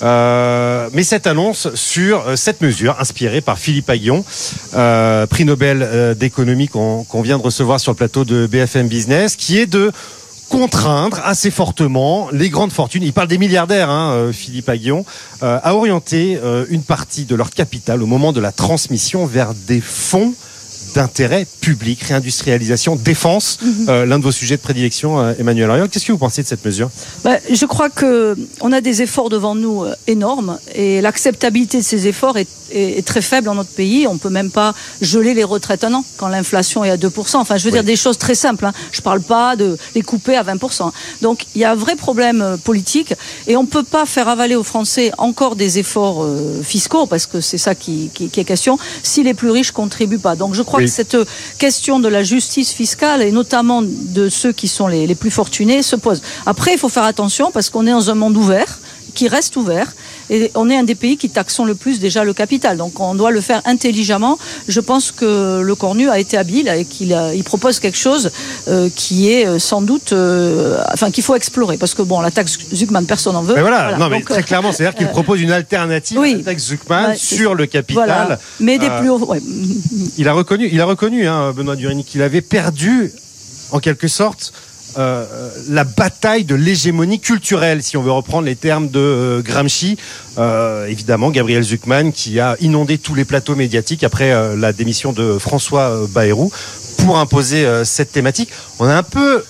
Euh, mais cette annonce sur euh, cette mesure, inspirée par Philippe Aghion, euh, prix Nobel euh, d'économie qu'on, qu'on vient de recevoir sur le plateau de B F M Business, qui est de contraindre assez fortement les grandes fortunes, il parle des milliardaires, hein, Philippe Aghion, euh, à orienter euh, une partie de leur capital au moment de la transmission vers des fonds d'intérêt public, réindustrialisation, défense, mm-hmm. euh, l'un de vos sujets de prédilection, euh, Emmanuel Auriol. Qu'est-ce que vous pensez de cette mesure? bah, Je crois qu'on a des efforts devant nous euh, énormes et l'acceptabilité de ces efforts est, est, est très faible dans notre pays. On ne peut même pas geler les retraites un an quand l'inflation est à deux pour cent. Enfin, je veux oui. dire des choses très simples. Hein. Je ne parle pas de les couper à vingt pour cent. Donc, il y a un vrai problème euh, politique et on ne peut pas faire avaler aux Français encore des efforts euh, fiscaux parce que c'est ça qui, qui, qui est question si les plus riches ne contribuent pas. Donc, je crois oui. que cette question de la justice fiscale et notamment de ceux qui sont les, les plus fortunés se pose. Après, il faut faire attention parce qu'on est dans un monde ouvert qui reste ouvert Et on est un des pays qui taxons le plus déjà le capital. Donc on doit le faire intelligemment. Je pense que le Cornu a été habile et qu'il a, il propose quelque chose euh, qui est sans doute, euh, enfin qu'il faut explorer. Parce que bon, la taxe Zuckman, personne n'en veut. Mais voilà, voilà. non, mais Donc, très clairement, c'est-à-dire qu'il euh, propose une alternative oui. à la taxe Zuckman Ouais, sur le capital. Voilà. Mais des Euh, plus hauts. Ouais. Il a reconnu, il a reconnu, hein, Benoît Durini, qu'il avait perdu, en quelque sorte, euh, la bataille de l'hégémonie culturelle, si on veut reprendre les termes de euh, Gramsci. Euh, évidemment, Gabriel Zuckman, qui a inondé tous les plateaux médiatiques après euh, la démission de François euh, Bayrou pour imposer euh, cette thématique. On a un peu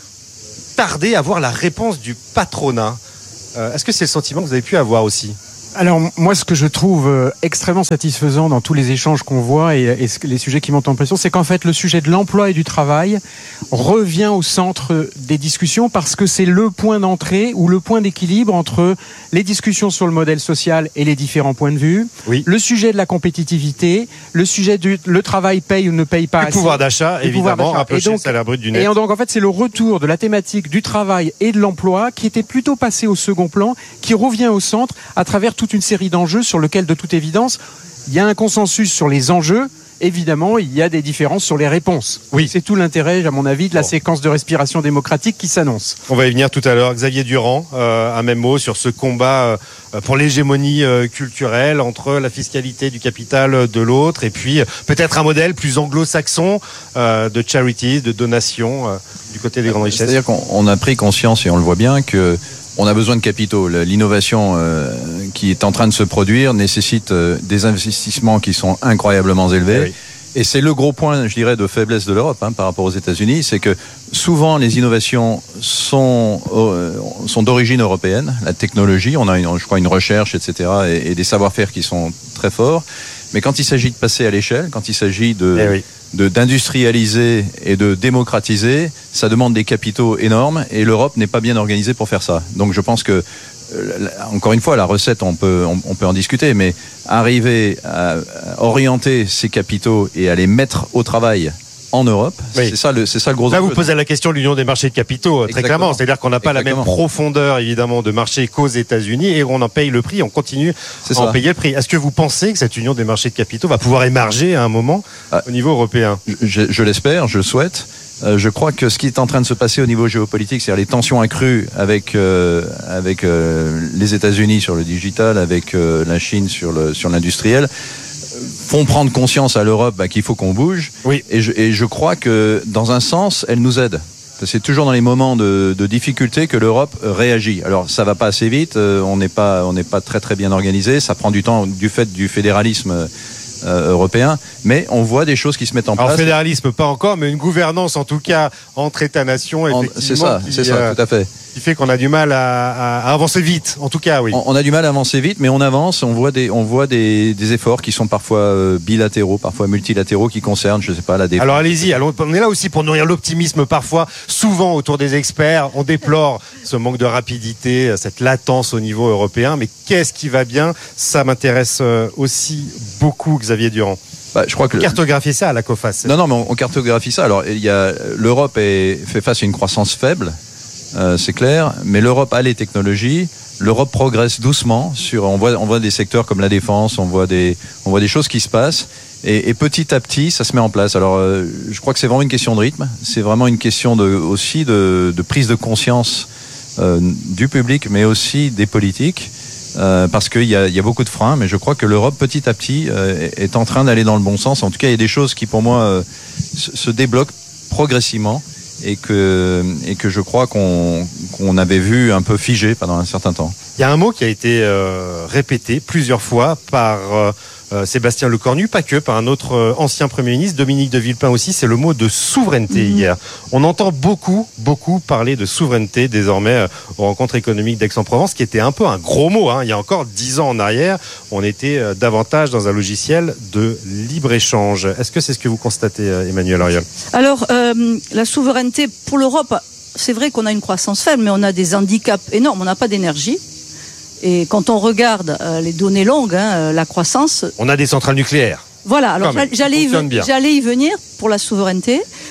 tardé à voir la réponse du patronat. Euh, est-ce que c'est le sentiment que vous avez pu avoir aussi ? Alors moi, ce que je trouve euh, extrêmement satisfaisant dans tous les échanges qu'on voit et, et ce, les sujets qui montent en pression, c'est qu'en fait le sujet de l'emploi et du travail revient au centre des discussions parce que c'est le point d'entrée ou le point d'équilibre entre les discussions sur le modèle social et les différents points de vue, oui. le sujet de la compétitivité, le sujet du le travail paye ou ne paye pas le assez, pouvoir d'achat, évidemment, rapprocher le salaire brut du net. Et donc en fait c'est le retour de la thématique du travail et de l'emploi qui était plutôt passé au second plan, qui revient au centre à travers toute une série d'enjeux sur lesquels, de toute évidence, il y a un consensus sur les enjeux. Évidemment, il y a des différences sur les réponses. Oui. C'est tout l'intérêt, à mon avis, de la bon. séquence de respiration démocratique qui s'annonce. On va y venir tout à l'heure. Xavier Durand, euh, un même mot sur ce combat euh, pour l'hégémonie euh, culturelle entre la fiscalité du capital de l'autre et puis euh, peut-être un modèle plus anglo-saxon euh, de charity, de donation euh, du côté des grandes richesses. C'est-à-dire qu'on a pris conscience, et on le voit bien, que on a besoin de capitaux. L'innovation euh, qui est en train de se produire nécessite euh, des investissements qui sont incroyablement élevés. Oui. Et c'est le gros point, je dirais, de faiblesse de l'Europe hein, par rapport aux États-Unis, c'est que souvent les innovations sont, euh, sont d'origine européenne. La technologie, on a, une, je crois, une recherche, et cetera, et, et des savoir-faire qui sont très forts. Mais quand il s'agit de passer à l'échelle, quand il s'agit de... Eh oui. de d'industrialiser et de démocratiser, ça demande des capitaux énormes et l'Europe n'est pas bien organisée pour faire ça. Donc je pense que, euh, encore une fois, la recette, on peut, on, on peut en discuter, mais arriver à, à orienter ces capitaux et à les mettre au travail en Europe, oui. c'est ça le, c'est ça le gros Là, enjeu. vous posez la question de l'union des marchés de capitaux, très Exactement. clairement. C'est-à-dire qu'on n'a pas Exactement. la même profondeur, évidemment, de marché qu'aux États-Unis et on en paye le prix, on continue C'est à en ça. payer le prix. Est-ce que vous pensez que cette union des marchés de capitaux va pouvoir émerger à un moment Ah. au niveau européen ? Je, je l'espère, je le souhaite. Euh, je crois que ce qui est en train de se passer au niveau géopolitique, c'est-à-dire les tensions accrues avec euh, avec euh, les États-Unis sur le digital, avec euh, la Chine sur le sur l'industriel, font prendre conscience à l'Europe bah, qu'il faut qu'on bouge. Oui. Et je, et je crois que dans un sens, elle nous aide. C'est toujours dans les moments de, de difficulté que l'Europe réagit. Alors ça va pas assez vite, euh, on n'est pas on n'est pas très très bien organisé, ça prend du temps du fait du fédéralisme euh, européen, mais on voit des choses qui se mettent en Alors, place. fédéralisme, pas encore, mais une gouvernance, en tout cas, entre États-nations, En- effectivement. C'est ça, qui, c'est ça, euh, tout à fait. qui fait qu'on a du mal à, à- à avancer vite, en tout cas, oui. On, on a du mal à avancer vite, mais on avance. On voit des, on voit des, des efforts qui sont parfois euh, bilatéraux, parfois multilatéraux, qui concernent, je sais pas, la défense. Alors allez-y, allons- on est là aussi pour nourrir l'optimisme parfois, souvent autour des experts. On déplore ce manque de rapidité, cette latence au niveau européen, mais qu'est-ce qui va bien ? Ça m'intéresse euh, aussi beaucoup, Xavier Durand. Bah, je crois que le- Cartographier ça à la COFAS. Non, non, mais on, on cartographie ça. Alors, il y a l'Europe est, fait face à une croissance faible, euh, c'est clair, mais l'Europe a les technologies. L'Europe progresse doucement. Sur, on voit, on voit des secteurs comme la défense, on voit des, on voit des choses qui se passent. Et, et petit à petit, ça se met en place. Alors, euh, je crois que c'est vraiment une question de rythme. C'est vraiment une question de, aussi de, de prise de conscience euh, du public, mais aussi des politiques. Euh, parce qu'il y a, il y a beaucoup de freins, mais je crois que l'Europe, petit à petit, euh, est est en train d'aller dans le bon sens. En tout cas, il y a des choses qui, pour moi, euh, se, se débloquent progressivement et que, et que je crois qu'on qu'on avait vu un peu figé pendant un certain temps. Il y a un mot qui a été euh, répété plusieurs fois par euh, euh, Sébastien Lecornu, pas que, par un autre euh, ancien Premier ministre, Dominique de Villepin aussi, c'est le mot de souveraineté Mmh. hier. On entend beaucoup, beaucoup parler de souveraineté désormais euh, aux rencontres économiques d'Aix-en-Provence, qui était un peu un gros mot. Hein. Il y a encore dix ans en arrière, on était euh, davantage dans un logiciel de libre-échange. Est-ce que c'est ce que vous constatez, euh, Emmanuel Ariol ? Alors, euh, la souveraineté pour l'Europe, c'est vrai qu'on a une croissance faible, mais on a des handicaps énormes. On n'a pas d'énergie. Et quand on regarde euh, les données longues, hein, euh, la croissance... On a des centrales nucléaires. Voilà, alors Quand même, j'allais y, fonctionne bien. j'allais y venir pour la souveraineté.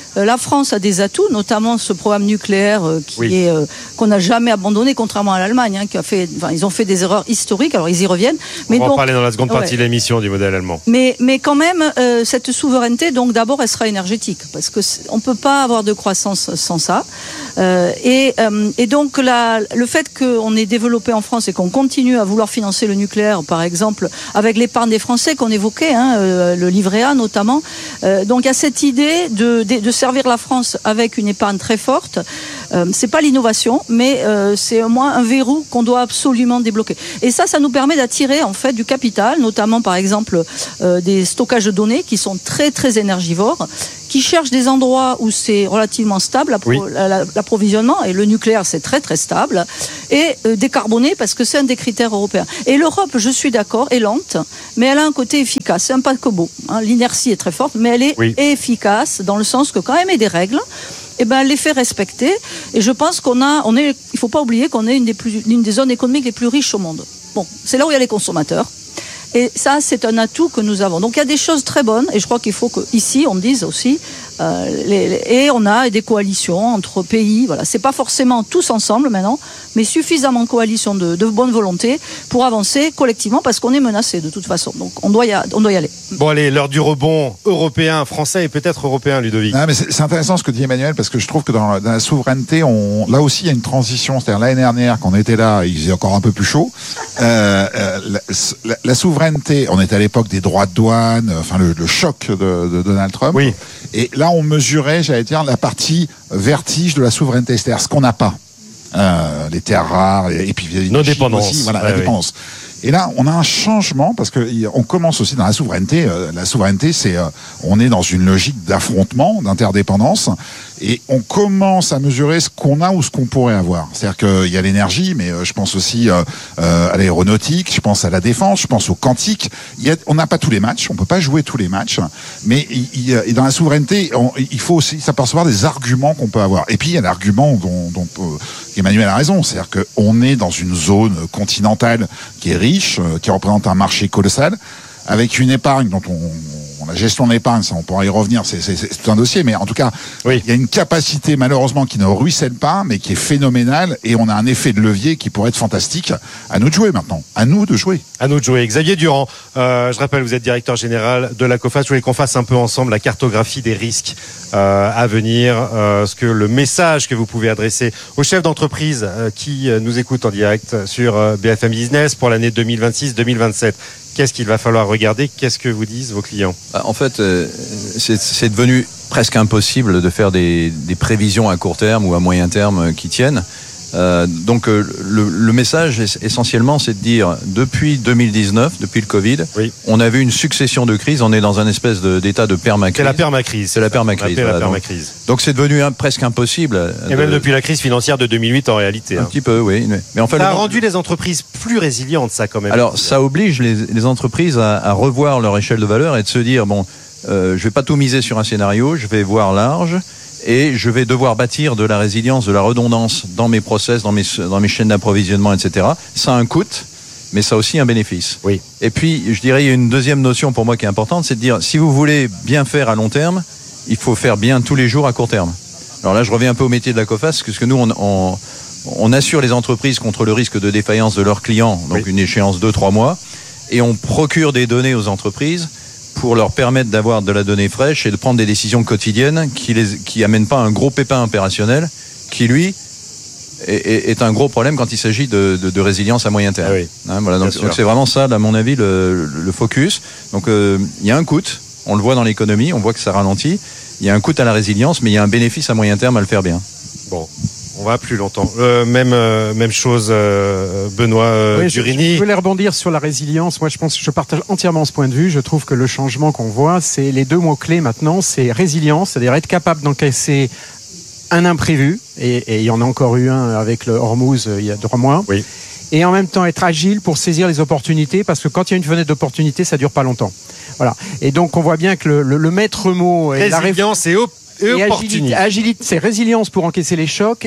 Euh, la France a des atouts, notamment ce programme nucléaire euh, qui oui. est euh, qu'on n'a jamais abandonné, contrairement à l'Allemagne, hein, qui a fait, enfin, ils ont fait des erreurs historiques. Alors ils y reviennent. On mais va donc, en parler dans la seconde partie ouais. de l'émission du modèle allemand. Mais, mais quand même, euh, cette souveraineté, donc d'abord, elle sera énergétique, parce que on ne peut pas avoir de croissance sans ça. Euh, et, euh, et donc, la, le fait qu'on ait développé en France et qu'on continue à vouloir financer le nucléaire, par exemple, avec l'épargne des Français qu'on évoquait, hein, euh, le livret A notamment. Euh, donc, il y a cette idée de, de, de servir la France avec une épargne très forte. Euh, c'est pas l'innovation, mais euh, c'est au moins un verrou qu'on doit absolument débloquer. Et ça, ça nous permet d'attirer en fait du capital, notamment par exemple euh, des stockages de données qui sont très très énergivores, qui cherchent des endroits où c'est relativement stable l'approvisionnement, et le nucléaire c'est très très stable, et euh, décarboné parce que c'est un des critères européens. Et l'Europe, je suis d'accord, est lente, mais elle a un côté efficace, c'est un paquebot. Hein. L'inertie est très forte, mais elle est oui. efficace dans le sens que quand elle met des règles, eh ben, elle les fait respecter. Et je pense qu'on a, on est, il faut pas oublier qu'on est une des plus, une des zones économiques les plus riches au monde. Bon, c'est là où il y a les consommateurs. Et ça, c'est un atout que nous avons. Donc, il y a des choses très bonnes. Et je crois qu'il faut qu'ici, on dise aussi, euh, les, les, et on a des coalitions entre pays. Voilà, c'est pas forcément tous ensemble maintenant, mais suffisamment de coalitions de, de bonne volonté pour avancer collectivement, parce qu'on est menacé de toute façon. Donc, on doit y, a, on doit y aller. Bon, allez, l'heure du rebond européen, français et peut-être européen, Ludovic. Ah, mais c'est, c'est intéressant ce que dit Emmanuel, parce que je trouve que dans la, dans la souveraineté, on, là aussi, il y a une transition. C'est-à-dire, l'année dernière, quand on était là, il faisait encore un peu plus chaud. Euh, euh, la, la, la souveraineté, on était à l'époque des droits de douane, enfin, le, le choc de, de Donald Trump. Oui. Et là, on mesurait, j'allais dire, la partie vertige de la souveraineté, c'est-à-dire ce qu'on n'a pas. Euh, les terres rares, et, et puis nos dépendances. Aussi, voilà, ouais, la dépendance. Et là, on a un changement parce que on commence aussi dans la souveraineté. Euh, la souveraineté, c'est euh, on est dans une logique d'affrontement, d'interdépendance, et on commence à mesurer ce qu'on a ou ce qu'on pourrait avoir. C'est-à-dire qu'il y a l'énergie, mais euh, je pense aussi euh, euh, à l'aéronautique, je pense à la défense, je pense au quantique. Il y a, on n'a pas tous les matchs, on peut pas jouer tous les matchs, mais il, il, et dans la souveraineté, on, il faut aussi s'apercevoir des arguments qu'on peut avoir. Et puis il y a l'argument dont, dont euh, Emmanuel a raison, c'est-à-dire qu'on est dans une zone continentale qui est riche, qui représente un marché colossal, avec une épargne dont on, on la gestion de l'épargne, ça on pourra y revenir, c'est, c'est, c'est tout un dossier, mais en tout cas, oui. il y a une capacité malheureusement qui ne ruisselle pas, mais qui est phénoménale, et on a un effet de levier qui pourrait être fantastique. À nous de jouer maintenant, à nous de jouer. À nous de jouer. Xavier Durand, euh, je rappelle, vous êtes directeur général de la COFAS. Je voulais qu'on fasse un peu ensemble la cartographie des risques euh, à venir, euh, ce que le message que vous pouvez adresser aux chefs d'entreprise euh, qui euh, nous écoutent en direct sur euh, B F M Business pour l'année deux mille vingt-six deux mille vingt-sept. Qu'est-ce qu'il va falloir regarder? Qu'est-ce que vous disent vos clients? En fait, euh, c'est, c'est devenu presque impossible de faire des, des prévisions à court terme ou à moyen terme qui tiennent. Euh, donc euh, le, le message essentiellement, c'est de dire depuis deux mille dix-neuf, depuis le Covid, oui. on a vu une succession de crises. On est dans un espèce de, d'état de permacrise. C'est la permacrise. C'est la permacrise. Voilà, la permacrise. Donc, donc c'est devenu un, presque impossible. Et de, même depuis la crise financière de deux mille huit en réalité. Un hein. petit peu, oui. Mais en fait, ça a le, rendu les entreprises plus résilientes, ça quand même. Alors ça oblige les, les entreprises à, à revoir leur échelle de valeur et de se dire bon, euh, je vais pas tout miser sur un scénario, je vais voir large. Et je vais devoir bâtir de la résilience, de la redondance dans mes process, dans mes, dans mes chaînes d'approvisionnement, et cetera. Ça a un coût, mais ça a aussi un bénéfice. Oui. Et puis, je dirais, il y a une deuxième notion pour moi qui est importante, c'est de dire, si vous voulez bien faire à long terme, il faut faire bien tous les jours à court terme. Alors là, je reviens un peu au métier de la COFAS, parce que nous, on, on, on assure les entreprises contre le risque de défaillance de leurs clients, donc oui. une échéance de trois mois, et on procure des données aux entreprises pour leur permettre d'avoir de la donnée fraîche et de prendre des décisions quotidiennes qui les qui amènent pas un gros pépin opérationnel qui lui est, est, est un gros problème quand il s'agit de, de, de résilience à moyen terme. Ah oui. hein, voilà, donc, donc c'est vraiment ça, à mon avis, le, le focus. Donc il euh, y a un coût, on le voit dans l'économie, on voit que ça ralentit. Il y a un coût à la résilience, mais il y a un bénéfice à moyen terme à le faire bien. Bon. On va plus longtemps. Euh, même euh, même chose, euh, Benoît euh, oui, Durini. Je, je voulais rebondir sur la résilience. Moi, je pense que je partage entièrement ce point de vue. Je trouve que le changement qu'on voit, c'est les deux mots clés maintenant, c'est résilience, c'est-à-dire être capable d'encaisser un imprévu. Et, et il y en a encore eu un avec le Hormuz euh, il y a trois mois. Oui. Et en même temps être agile pour saisir les opportunités, parce que quand il y a une fenêtre d'opportunité, ça dure pas longtemps. Voilà. Et donc on voit bien que le, le, le maître mot est résilience la et, op- et, et opportunité. Agilité, agilité, c'est résilience pour encaisser les chocs.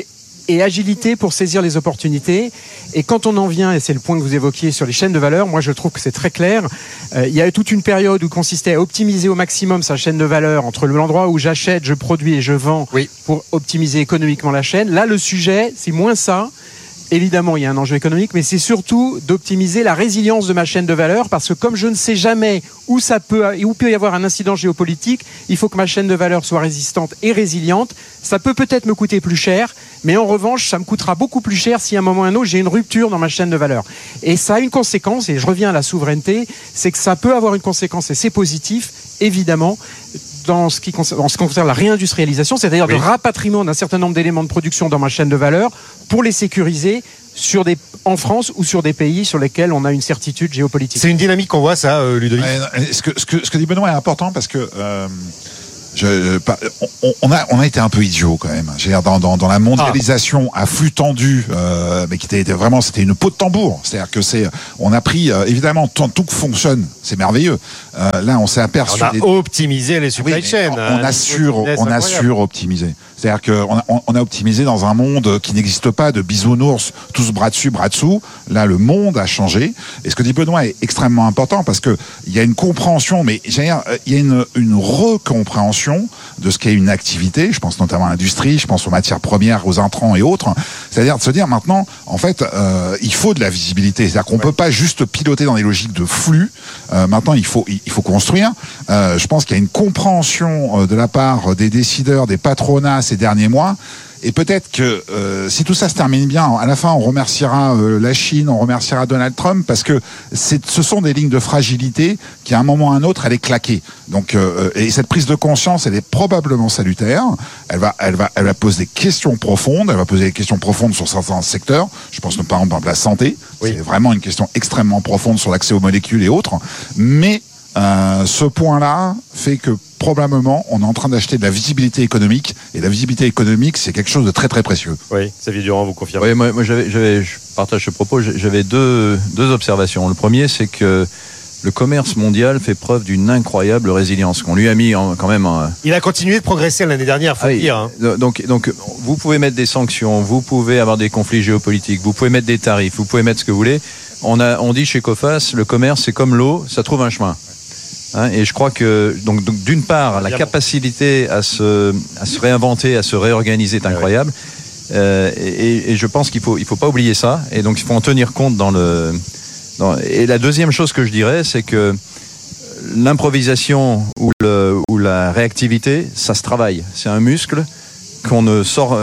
et agilité pour saisir les opportunités. Et quand on en vient, et c'est le point que vous évoquiez sur les chaînes de valeur, moi je trouve que c'est très clair. Euh, il y a eu toute une période où consistait à optimiser au maximum sa chaîne de valeur entre l'endroit où j'achète, je produis et je vends oui. pour optimiser économiquement la chaîne. Là, le sujet, c'est moins ça. Évidemment, il y a un enjeu économique, mais c'est surtout d'optimiser la résilience de ma chaîne de valeur, parce que comme je ne sais jamais où ça peut, où peut y avoir un incident géopolitique, il faut que ma chaîne de valeur soit résistante et résiliente. Ça peut peut-être me coûter plus cher, mais en revanche, ça me coûtera beaucoup plus cher si à un moment ou à un autre, j'ai une rupture dans ma chaîne de valeur. Et ça a une conséquence, et je reviens à la souveraineté, c'est que ça peut avoir une conséquence, et c'est positif, évidemment, dans ce qui concerne, en ce qui concerne la réindustrialisation, c'est-à-dire oui. le rapatriement d'un certain nombre d'éléments de production dans ma chaîne de valeur pour les sécuriser sur des, en France ou sur des pays sur lesquels on a une certitude géopolitique. C'est une dynamique qu'on voit, ça, euh, Ludovic. Euh, ce, que, ce, que, ce que dit Benoît est important parce que euh, je, on, on, a, on a été un peu idiots quand même. Je veux dire, dans, dans, dans la mondialisation ah. à flux tendu, euh, mais qui était, était vraiment, c'était une peau de tambour. C'est-à-dire que c'est, on a pris euh, évidemment tant tout que fonctionne, c'est merveilleux. Euh, là, on s'est aperçu. On a des... optimisé les supply oui, chains. On, on a sur, on a sur-optimisé. C'est-à-dire qu'on a, on a optimisé dans un monde qui n'existe pas de bisounours, tous bras dessus, bras dessous. Là, le monde a changé. Et ce que dit Benoît est extrêmement important parce que il y a une compréhension, mais j'allais dire, il y a une, une recompréhension de ce qu'est une activité. Je pense notamment à l'industrie, je pense aux matières premières, aux intrants et autres. C'est-à-dire de se dire maintenant, en fait, euh, il faut de la visibilité. C'est-à-dire qu'on ouais. peut pas juste piloter dans des logiques de flux. Euh, maintenant, il faut, il faut construire. Euh, je pense qu'il y a une compréhension de la part des décideurs, des patronats ces derniers mois. Et peut-être que euh, si tout ça se termine bien, à la fin, on remerciera euh, la Chine, on remerciera Donald Trump, parce que c'est, ce sont des lignes de fragilité qui, à un moment ou à un autre, elle est claquée. Donc, euh, et cette prise de conscience, elle est probablement salutaire. Elle va, elle va, elle va poser des questions profondes. Elle va poser des questions profondes sur certains secteurs. Je pense par exemple à la santé. Oui. C'est vraiment une question extrêmement profonde sur l'accès aux molécules et autres. Mais euh, ce point-là fait que probablement, on est en train d'acheter de la visibilité économique, et la visibilité économique, c'est quelque chose de très très précieux. Oui, Xavier Durand, vous confirmez. Oui, moi, moi j'avais, j'avais, je partage ce propos, j'avais deux, deux observations. Le premier, c'est que le commerce mondial fait preuve d'une incroyable résilience, qu'on lui a mis en, quand même... En... Il a continué de progresser l'année dernière, faut ah, le dire. Hein. Donc, donc, vous pouvez mettre des sanctions, vous pouvez avoir des conflits géopolitiques, vous pouvez mettre des tarifs, vous pouvez mettre ce que vous voulez. On, a, on dit chez Coface, le commerce, c'est comme l'eau, ça trouve un chemin. Hein, et je crois que donc, donc d'une part la capacité à se à se réinventer, à se réorganiser est incroyable, euh, et, et je pense qu'il faut il faut pas oublier ça, et donc il faut en tenir compte dans le dans, et la deuxième chose que je dirais, c'est que l'improvisation ou le ou la réactivité, ça se travaille, c'est un muscle qu'on ne sort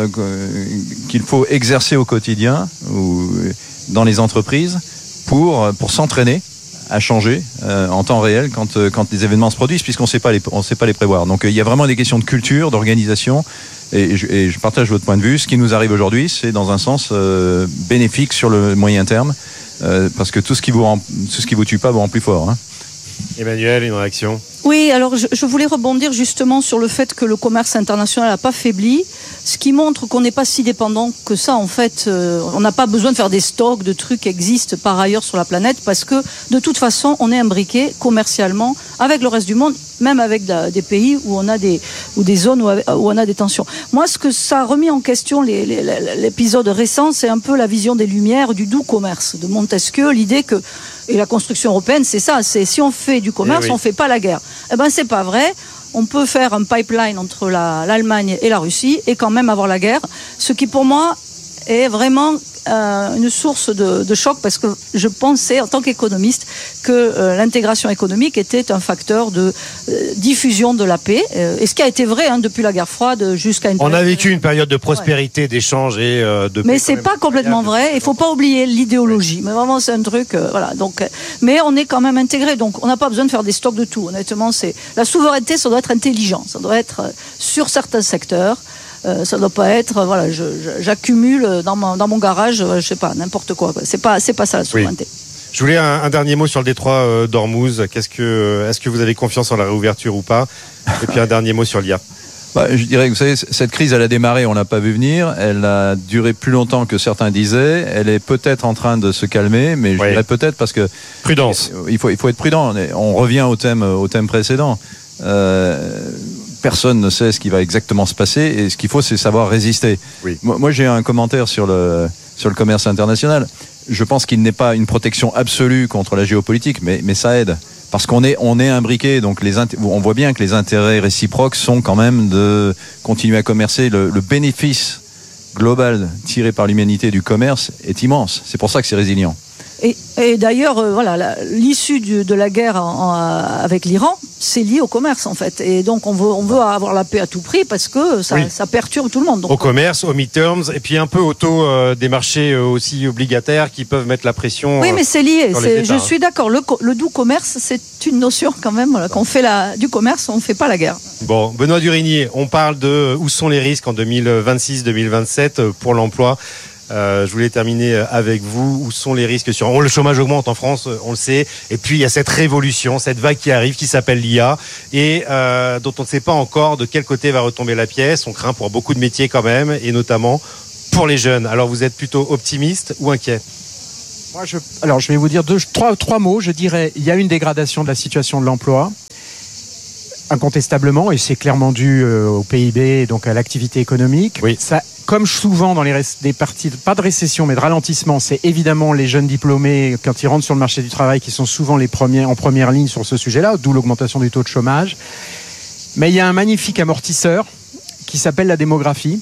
qu'il faut exercer au quotidien ou dans les entreprises pour pour s'entraîner à changer euh, en temps réel quand euh, quand les événements se produisent, puisqu'on sait pas les on sait pas les prévoir. Donc euh, il y a vraiment des questions de culture, d'organisation, et, et, je, et je partage votre point de vue. Ce qui nous arrive aujourd'hui, c'est dans un sens euh, bénéfique sur le moyen terme, euh, parce que tout ce qui vous rend, tout ce qui vous tue pas vous rend plus fort. Hein. Emmanuel, une réaction? Oui, alors je, je voulais rebondir justement sur le fait que le commerce international n'a pas faibli, ce qui montre qu'on n'est pas si dépendant que ça. En fait, euh, on n'a pas besoin de faire des stocks de trucs qui existent par ailleurs sur la planète, parce que de toute façon, on est imbriqué commercialement avec le reste du monde, même avec da, des pays où on a des ou des zones où, où on a des tensions. Moi, ce que ça a remis en question les, les, l'épisode récent, c'est un peu la vision des Lumières du doux commerce de Montesquieu, l'idée que et la construction européenne, c'est ça, c'est si on fait du commerce, eh oui. on fait pas la guerre. Eh ben c'est pas vrai. On peut faire un pipeline entre la, l'Allemagne et la Russie et quand même avoir la guerre, ce qui pour moi est vraiment euh, une source de, de choc, parce que je pensais en tant qu'économiste que euh, l'intégration économique était un facteur de euh, diffusion de la paix, euh, et ce qui a été vrai hein, depuis la guerre froide jusqu'à une on a vécu une période de prospérité, ouais. d'échange et euh, de paix. Mais c'est pas complètement vrai, il faut pas oublier l'idéologie, oui. mais vraiment c'est un truc euh, voilà, donc, euh, mais on est quand même intégré, donc on n'a pas besoin de faire des stocks de tout. Honnêtement, c'est la souveraineté, ça doit être intelligent, ça doit être euh, sur certains secteurs. Euh, ça doit pas être, voilà, je, je, j'accumule dans mon, dans mon garage, je sais pas, n'importe quoi, quoi. C'est pas, c'est pas ça la souveraineté. Oui. Je voulais un, un dernier mot sur le détroit euh, d'Ormuz. Qu'est-ce que, est-ce que vous avez confiance en la réouverture ou pas? Et puis un dernier mot sur l'I A. Bah, je dirais que vous savez, cette crise, elle a démarré, on l'a pas vu venir. Elle a duré plus longtemps que certains disaient. Elle est peut-être en train de se calmer, mais je oui. dirais peut-être parce que prudence. Il faut, il faut être prudent. On revient au thème, au thème précédent. Euh, personne ne sait ce qui va exactement se passer et ce qu'il faut, c'est savoir résister. Oui. Moi, moi, j'ai un commentaire sur le, sur le commerce international. Je pense qu'il n'est pas une protection absolue contre la géopolitique, mais, mais ça aide. Parce qu'on est, on est imbriqué, donc les, on voit bien que les intérêts réciproques sont quand même de continuer à commercer. Le, le bénéfice global tiré par l'humanité du commerce est immense. C'est pour ça que c'est résilient. Et, et d'ailleurs, euh, voilà, la, l'issue du, de la guerre en, en, avec l'Iran, c'est lié au commerce en fait. Et donc on veut, on veut avoir la paix à tout prix parce que ça, oui. ça perturbe tout le monde. Donc, au commerce, aux midterms, et puis un peu au taux euh, des marchés euh, aussi obligataires qui peuvent mettre la pression. Oui, mais c'est lié. Sur c'est, les États, je suis d'accord. Le, le doux commerce, c'est une notion quand même. Voilà, qu'on fait la, du commerce, on ne fait pas la guerre. Bon, Benoît Durigny, on parle de où sont les risques en deux mille vingt-six deux mille vingt-sept pour l'emploi. Euh, je voulais terminer avec vous. Où sont les risques sur... On, le chômage augmente en France, on le sait. Et puis, il y a cette révolution, cette vague qui arrive, qui s'appelle l'I A, et euh, dont on ne sait pas encore de quel côté va retomber la pièce. On craint pour beaucoup de métiers quand même, et notamment pour les jeunes. Alors, vous êtes plutôt optimiste ou inquiet ? Moi, je... Alors, je vais vous dire deux, trois, trois mots. Je dirais, il y a une dégradation de la situation de l'emploi. Incontestablement, et c'est clairement dû euh, au P I B, et donc à l'activité économique. Oui. Ça, comme souvent dans les ré- des parties, pas de récession, mais de ralentissement, c'est évidemment les jeunes diplômés, quand ils rentrent sur le marché du travail, qui sont souvent les premiers, en première ligne sur ce sujet-là, d'où l'augmentation du taux de chômage. Mais il y a un magnifique amortisseur qui s'appelle la démographie.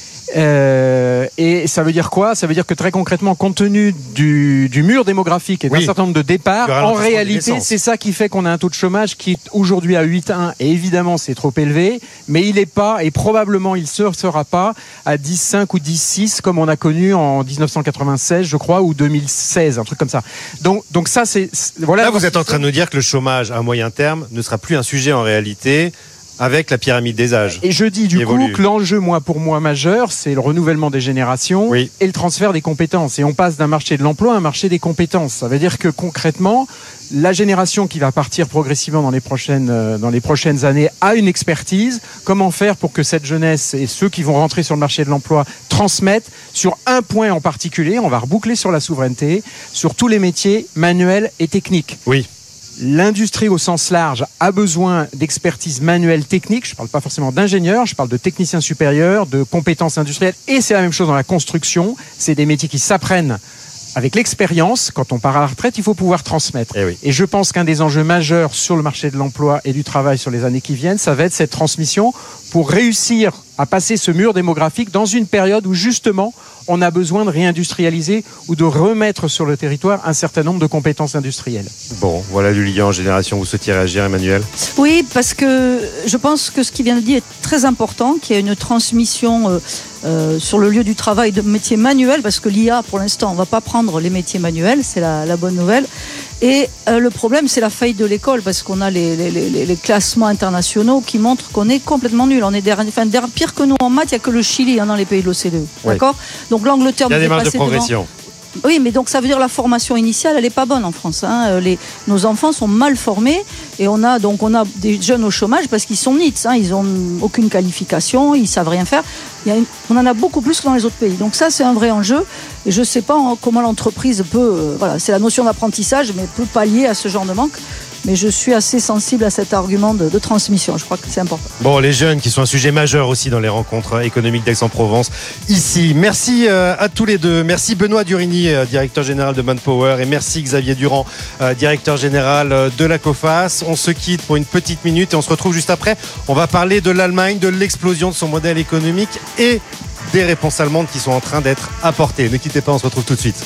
Euh, et ça veut dire quoi ? Ça veut dire que très concrètement, compte tenu du, du mur démographique et d'un oui. certain nombre de départs, en réalité, c'est ça qui fait qu'on a un taux de chômage qui est aujourd'hui à huit virgule un. Et évidemment, c'est trop élevé, mais il n'est pas, et probablement il ne sera pas, à dix virgule cinq ou dix virgule six comme on a connu en dix-neuf cent quatre-vingt-seize, je crois, ou deux mille seize, un truc comme ça. Donc, donc ça, c'est... Voilà. Là, vous êtes en train de nous dire que le chômage à moyen terme ne sera plus un sujet en réalité... avec la pyramide des âges. Et je dis du coup que l'enjeu, moi, pour moi, majeur, c'est le renouvellement des générations oui. et le transfert des compétences. Et on passe d'un marché de l'emploi à un marché des compétences. Ça veut dire que concrètement, la génération qui va partir progressivement dans les prochaines, euh, dans les prochaines années a une expertise. Comment faire pour que cette jeunesse et ceux qui vont rentrer sur le marché de l'emploi transmettent sur un point en particulier. On va reboucler sur la souveraineté, sur tous les métiers manuels et techniques. Oui. L'industrie au sens large a besoin d'expertise manuelle technique. Je ne parle pas forcément d'ingénieurs, je parle de techniciens supérieurs, de compétences industrielles. Et c'est la même chose dans la construction. C'est des métiers qui s'apprennent avec l'expérience. Quand on part à la retraite, il faut pouvoir transmettre. Et, oui. et je pense qu'un des enjeux majeurs sur le marché de l'emploi et du travail sur les années qui viennent, ça va être cette transmission pour réussir à passer ce mur démographique dans une période où justement on a besoin de réindustrialiser ou de remettre sur le territoire un certain nombre de compétences industrielles. Bon, voilà du lien en génération. Vous souhaitiez réagir, Emmanuel ? Oui, parce que je pense que ce qui vient de dire est très important, qu'il y a une transmission euh, euh, sur le lieu du travail de métiers manuels, parce que l'I A, pour l'instant, on ne va pas prendre les métiers manuels, c'est la, la bonne nouvelle. Et euh, le problème, c'est la faillite de l'école, parce qu'on a les, les, les, les classements internationaux qui montrent qu'on est complètement nul. On est derrière, enfin, derrière, pire que nous en maths, il n'y a que le Chili hein, dans les pays de l'O C D E. Oui. D'accord ? Donc l'Angleterre il y a des marges de devant. progression. Oui, mais donc ça veut dire la formation initiale, elle n'est pas bonne en France. Hein. Les, nos enfants sont mal formés et on a donc on a des jeunes au chômage parce qu'ils sont nits, hein. Ils n'ont aucune qualification, ils savent rien faire. Il y a une, on en a beaucoup plus que dans les autres pays. Donc ça, c'est un vrai enjeu. Et je ne sais pas comment l'entreprise peut, euh, voilà, c'est la notion d'apprentissage, mais peut pallier à ce genre de manque. Mais je suis assez sensible à cet argument de, de transmission. Je crois que c'est important. Bon, les jeunes qui sont un sujet majeur aussi dans les rencontres économiques d'Aix-en-Provence. Ici, merci euh, à tous les deux. Merci Benoît Durigny, euh, directeur général de Manpower, et merci Xavier Durand, euh, directeur général euh, de la COFAS. On se quitte pour une petite minute et on se retrouve juste après. On va parler de l'Allemagne, de l'explosion de son modèle économique et des réponses allemandes qui sont en train d'être apportées. Ne quittez pas, on se retrouve tout de suite.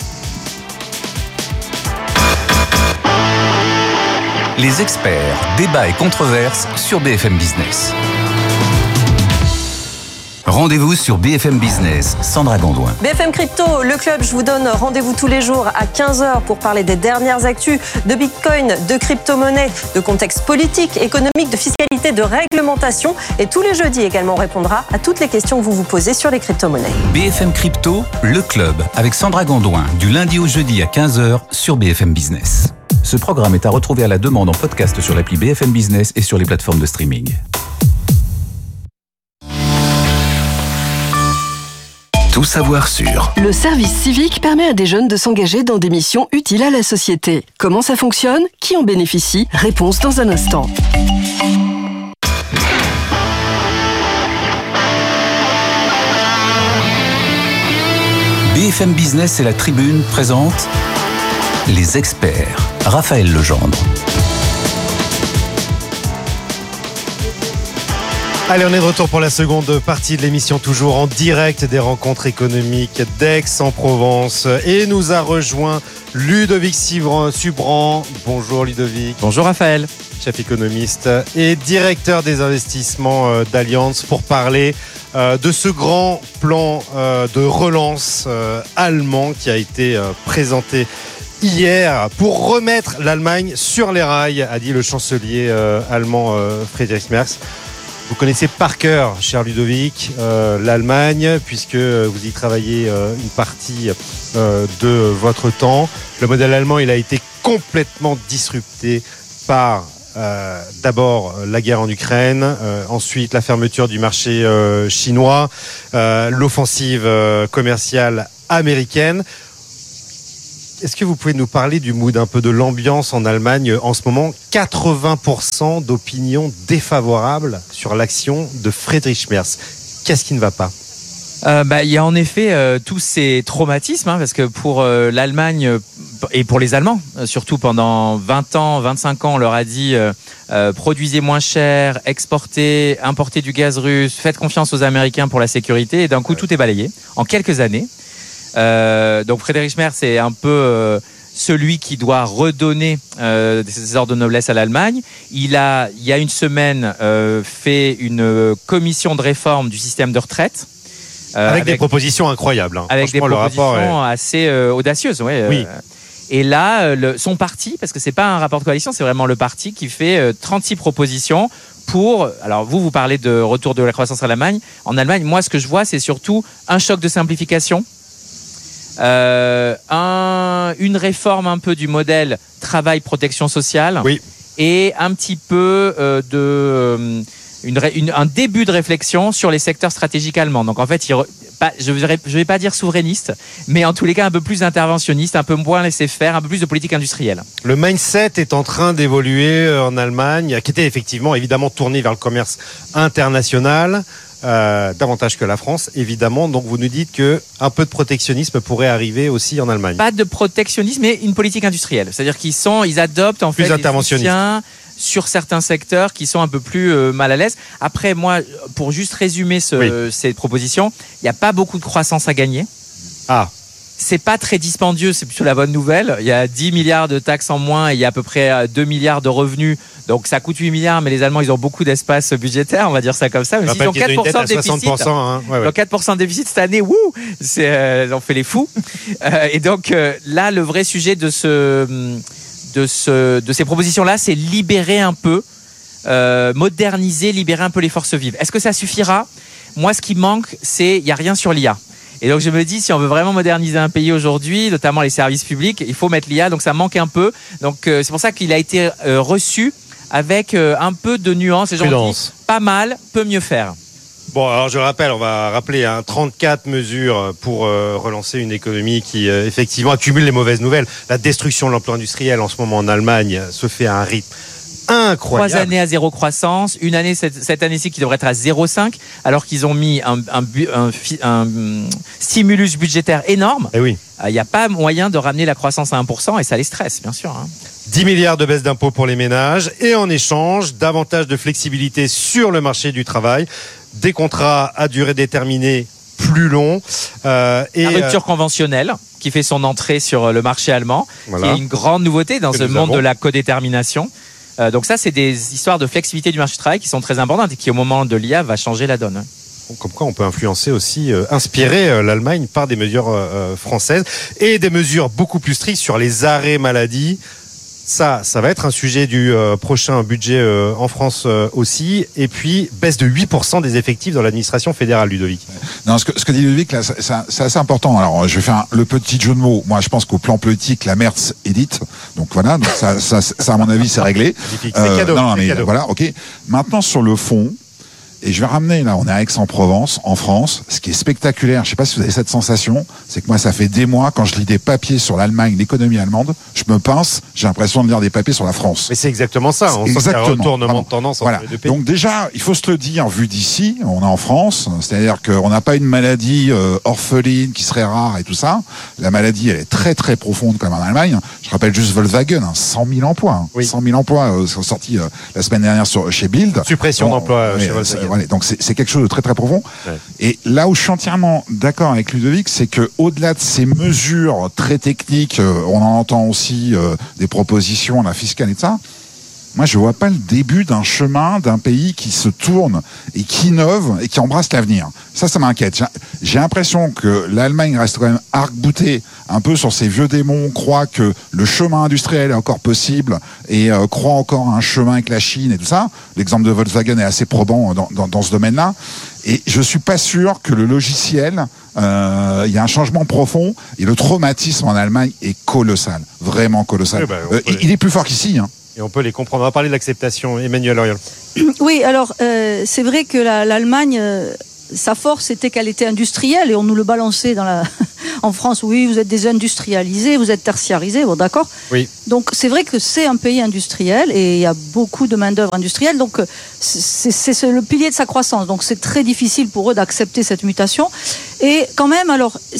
Les experts, débats et controverses sur B F M Business. Rendez-vous sur B F M Business, Sandra Gondouin. B F M Crypto, le club, je vous donne rendez-vous tous les jours à quinze heures pour parler des dernières actus de Bitcoin, de crypto-monnaie, de contexte politique, économique, de fiscalité, de réglementation. Et tous les jeudis également, on répondra à toutes les questions que vous vous posez sur les crypto-monnaies. B F M Crypto, le club, avec Sandra Gondouin, du lundi au jeudi à quinze heures sur B F M Business. Ce programme est à retrouver à la demande en podcast sur l'appli B F M Business et sur les plateformes de streaming. Tout savoir sur. Le service civique permet à des jeunes de s'engager dans des missions utiles à la société. Comment ça fonctionne ? Qui en bénéficie ? Réponse dans un instant. B F M Business et la Tribune présentent les experts. Raphaël Legendre. Allez, on est de retour pour la seconde partie de l'émission, toujours en direct des rencontres économiques d'Aix-en-Provence. Et nous a rejoint Ludovic Subran. Bonjour Ludovic. Bonjour Raphaël. Chef économiste et directeur des investissements d'Allianz pour parler de ce grand plan de relance allemand qui a été présenté hier pour remettre l'Allemagne sur les rails, a dit le chancelier allemand Friedrich Merz. Vous connaissez par cœur, cher Ludovic, euh, l'Allemagne, puisque vous y travaillez euh, une partie euh, de votre temps. Le modèle allemand, il a été complètement disrupté par euh, d'abord la guerre en Ukraine, euh, ensuite la fermeture du marché euh, chinois, euh, l'offensive euh, commerciale américaine. Est-ce que vous pouvez nous parler du mood, un peu de l'ambiance en Allemagne en ce moment? quatre-vingts pour cent d'opinions défavorables sur l'action de Friedrich Merz. Qu'est-ce qui ne va pas? Euh, bah, il y a en effet euh, tous ces traumatismes, hein, parce que pour euh, l'Allemagne euh, et pour les Allemands, euh, surtout pendant vingt ans, vingt-cinq ans, on leur a dit euh, euh, produisez moins cher, exportez, importez du gaz russe, faites confiance aux Américains pour la sécurité, et d'un coup, ouais. tout est balayé en quelques années. Euh, donc Friedrich Merz c'est un peu euh, celui qui doit redonner euh, des ordres de noblesse à l'Allemagne. Il a, il y a une semaine, euh, fait une commission de réforme du système de retraite. Euh, avec, avec des propositions incroyables. Hein. Avec des propositions le est... assez euh, audacieuses. Ouais, oui. Euh, et là, le, son parti, parce que c'est pas un rapport de coalition, c'est vraiment le parti qui fait euh, trente-six propositions pour... Alors vous, vous parlez de retour de la croissance à l'Allemagne. En Allemagne, moi, ce que je vois, c'est surtout un choc de simplification. Euh, un, une réforme un peu du modèle travail-protection sociale, oui. et un petit peu euh, de euh, une, une, un début de réflexion sur les secteurs stratégiques allemands. Donc en fait, il, pas, je ne vais, vais pas dire souverainiste, mais en tous les cas un peu plus interventionniste, un peu moins laisser faire, un peu plus de politique industrielle. Le mindset est en train d'évoluer en Allemagne, qui était effectivement évidemment tourné vers le commerce international. Euh, davantage que la France, évidemment. Donc vous nous dites que un peu de protectionnisme pourrait arriver aussi en Allemagne. Pas de protectionnisme, mais une politique industrielle. C'est-à-dire qu'ils sont, ils adoptent en plus fait des soutiens sur certains secteurs qui sont un peu plus euh, mal à l'aise. Après, moi, pour juste résumer ce, oui. cette proposition, il n'y a pas beaucoup de croissance à gagner. Ah. C'est pas très dispendieux, c'est plutôt la bonne nouvelle. Il y a dix milliards de taxes en moins et il y a à peu près deux milliards de revenus. Donc ça coûte huit milliards, mais les Allemands, ils ont beaucoup d'espace budgétaire, on va dire ça comme ça. Même s'ils ont quatre pour cent de déficit. Hein. Ouais, ouais. Donc quatre pour cent de déficit cette année, wouh, c'est, euh, on fait les fous. euh, et donc euh, là, le vrai sujet de, ce, de, ce, de ces propositions-là, c'est libérer un peu, euh, moderniser, libérer un peu les forces vives. Est-ce que ça suffira? Moi, ce qui manque, c'est il n'y a rien sur l'I A. Et donc je me dis, si on veut vraiment moderniser un pays aujourd'hui, notamment les services publics, il faut mettre l'I A, donc ça manque un peu. Donc euh, c'est pour ça qu'il a été euh, reçu avec euh, un peu de nuance. Les gens disent, pas mal, peut mieux faire. Bon, alors je rappelle, on va rappeler hein, trente-quatre mesures pour euh, relancer une économie qui euh, effectivement accumule les mauvaises nouvelles. La destruction de l'emploi industriel en ce moment en Allemagne se fait à un rythme incroyable. Trois années à zéro croissance, une année cette, cette année-ci qui devrait être à zéro virgule cinq, alors qu'ils ont mis un, un, un, un, un stimulus budgétaire énorme. Eh oui. Il n'y a pas moyen de ramener la croissance à un pour cent et ça les stresse, bien sûr. Hein. dix milliards de baisse d'impôts pour les ménages et en échange, davantage de flexibilité sur le marché du travail, des contrats à durée déterminée plus longs. Euh, et la rupture euh... conventionnelle qui fait son entrée sur le marché allemand, voilà. Qui est une grande nouveauté dans que ce monde avons. de la codétermination. Euh, donc ça, c'est des histoires de flexibilité du marché du travail qui sont très importantes et qui, au moment de l'I A, va changer la donne. Comme quoi, on peut influencer aussi, euh, inspirer euh, l'Allemagne par des mesures euh, françaises et des mesures beaucoup plus strictes sur les arrêts maladie. Ça, ça va être un sujet du euh, prochain budget euh, en France euh, aussi. Et puis, baisse de huit pour cent des effectifs dans l'administration fédérale, Ludovic. Non, ce que, ce que dit Ludovic, là, c'est, c'est assez important. Alors, je vais faire un, le petit jeu de mots. Moi, je pense qu'au plan politique, la Merz édite. Donc voilà, donc ça, ça, ça, à mon avis, c'est réglé. C'est euh, cadeau. Non, non, mais cadeau. Voilà, ok. Maintenant, sur le fond, Et je vais ramener, là, on est à Aix-en-Provence, en France. Ce qui est spectaculaire, je sais pas si vous avez cette sensation, c'est que moi, ça fait des mois, quand je lis des papiers sur l'Allemagne, l'économie allemande, je me pince, j'ai l'impression de lire des papiers sur la France. Mais c'est exactement ça. On sent qu'il y a un retournement de tendance entre voilà. les deux pays. Donc déjà, il faut se le dire, vu d'ici, on est en France, c'est-à-dire qu'on n'a pas une maladie euh, orpheline qui serait rare et tout ça. La maladie, elle est très très profonde comme en Allemagne. Je rappelle juste Volkswagen, hein, cent mille emplois. Hein. Oui. cent mille emplois euh, sont sortis euh, la semaine dernière sur, chez Bild. Suppression bon, d'emplois euh, ouais, chez Volkswagen. Voilà, donc c'est, c'est quelque chose de très très profond. Ouais. Et là où je suis entièrement d'accord avec Ludovic, c'est que au-delà de ces mesures très techniques, euh, on en entend aussi euh, des propositions, la fiscale et tout ça. Moi, je vois pas le début d'un chemin d'un pays qui se tourne et qui innove et qui embrasse l'avenir. Ça, ça m'inquiète. J'ai, j'ai l'impression que l'Allemagne reste quand même arc-boutée un peu sur ses vieux démons, croit que le chemin industriel est encore possible et euh, croit encore à un chemin avec la Chine et tout ça. L'exemple de Volkswagen est assez probant dans, dans, dans ce domaine-là. Et je suis pas sûr que le logiciel, euh, il y a un changement profond et le traumatisme en Allemagne est colossal, vraiment colossal. Oui, bah, euh, les... Il est plus fort qu'ici, hein. Et on peut les comprendre. On va parler de l'acceptation. Emmanuel Oriol. Oui, alors euh, c'est vrai que la, l'Allemagne, euh, sa force c'était qu'elle était industrielle et on nous le balançait dans la... en France. Oui, vous êtes désindustrialisés, vous êtes tertiarisés, bon d'accord. Oui. Donc c'est vrai que c'est un pays industriel et il y a beaucoup de main d'œuvre industrielle. Donc c'est, c'est, c'est le pilier de sa croissance. Donc c'est très difficile pour eux d'accepter cette mutation. Et quand même, alors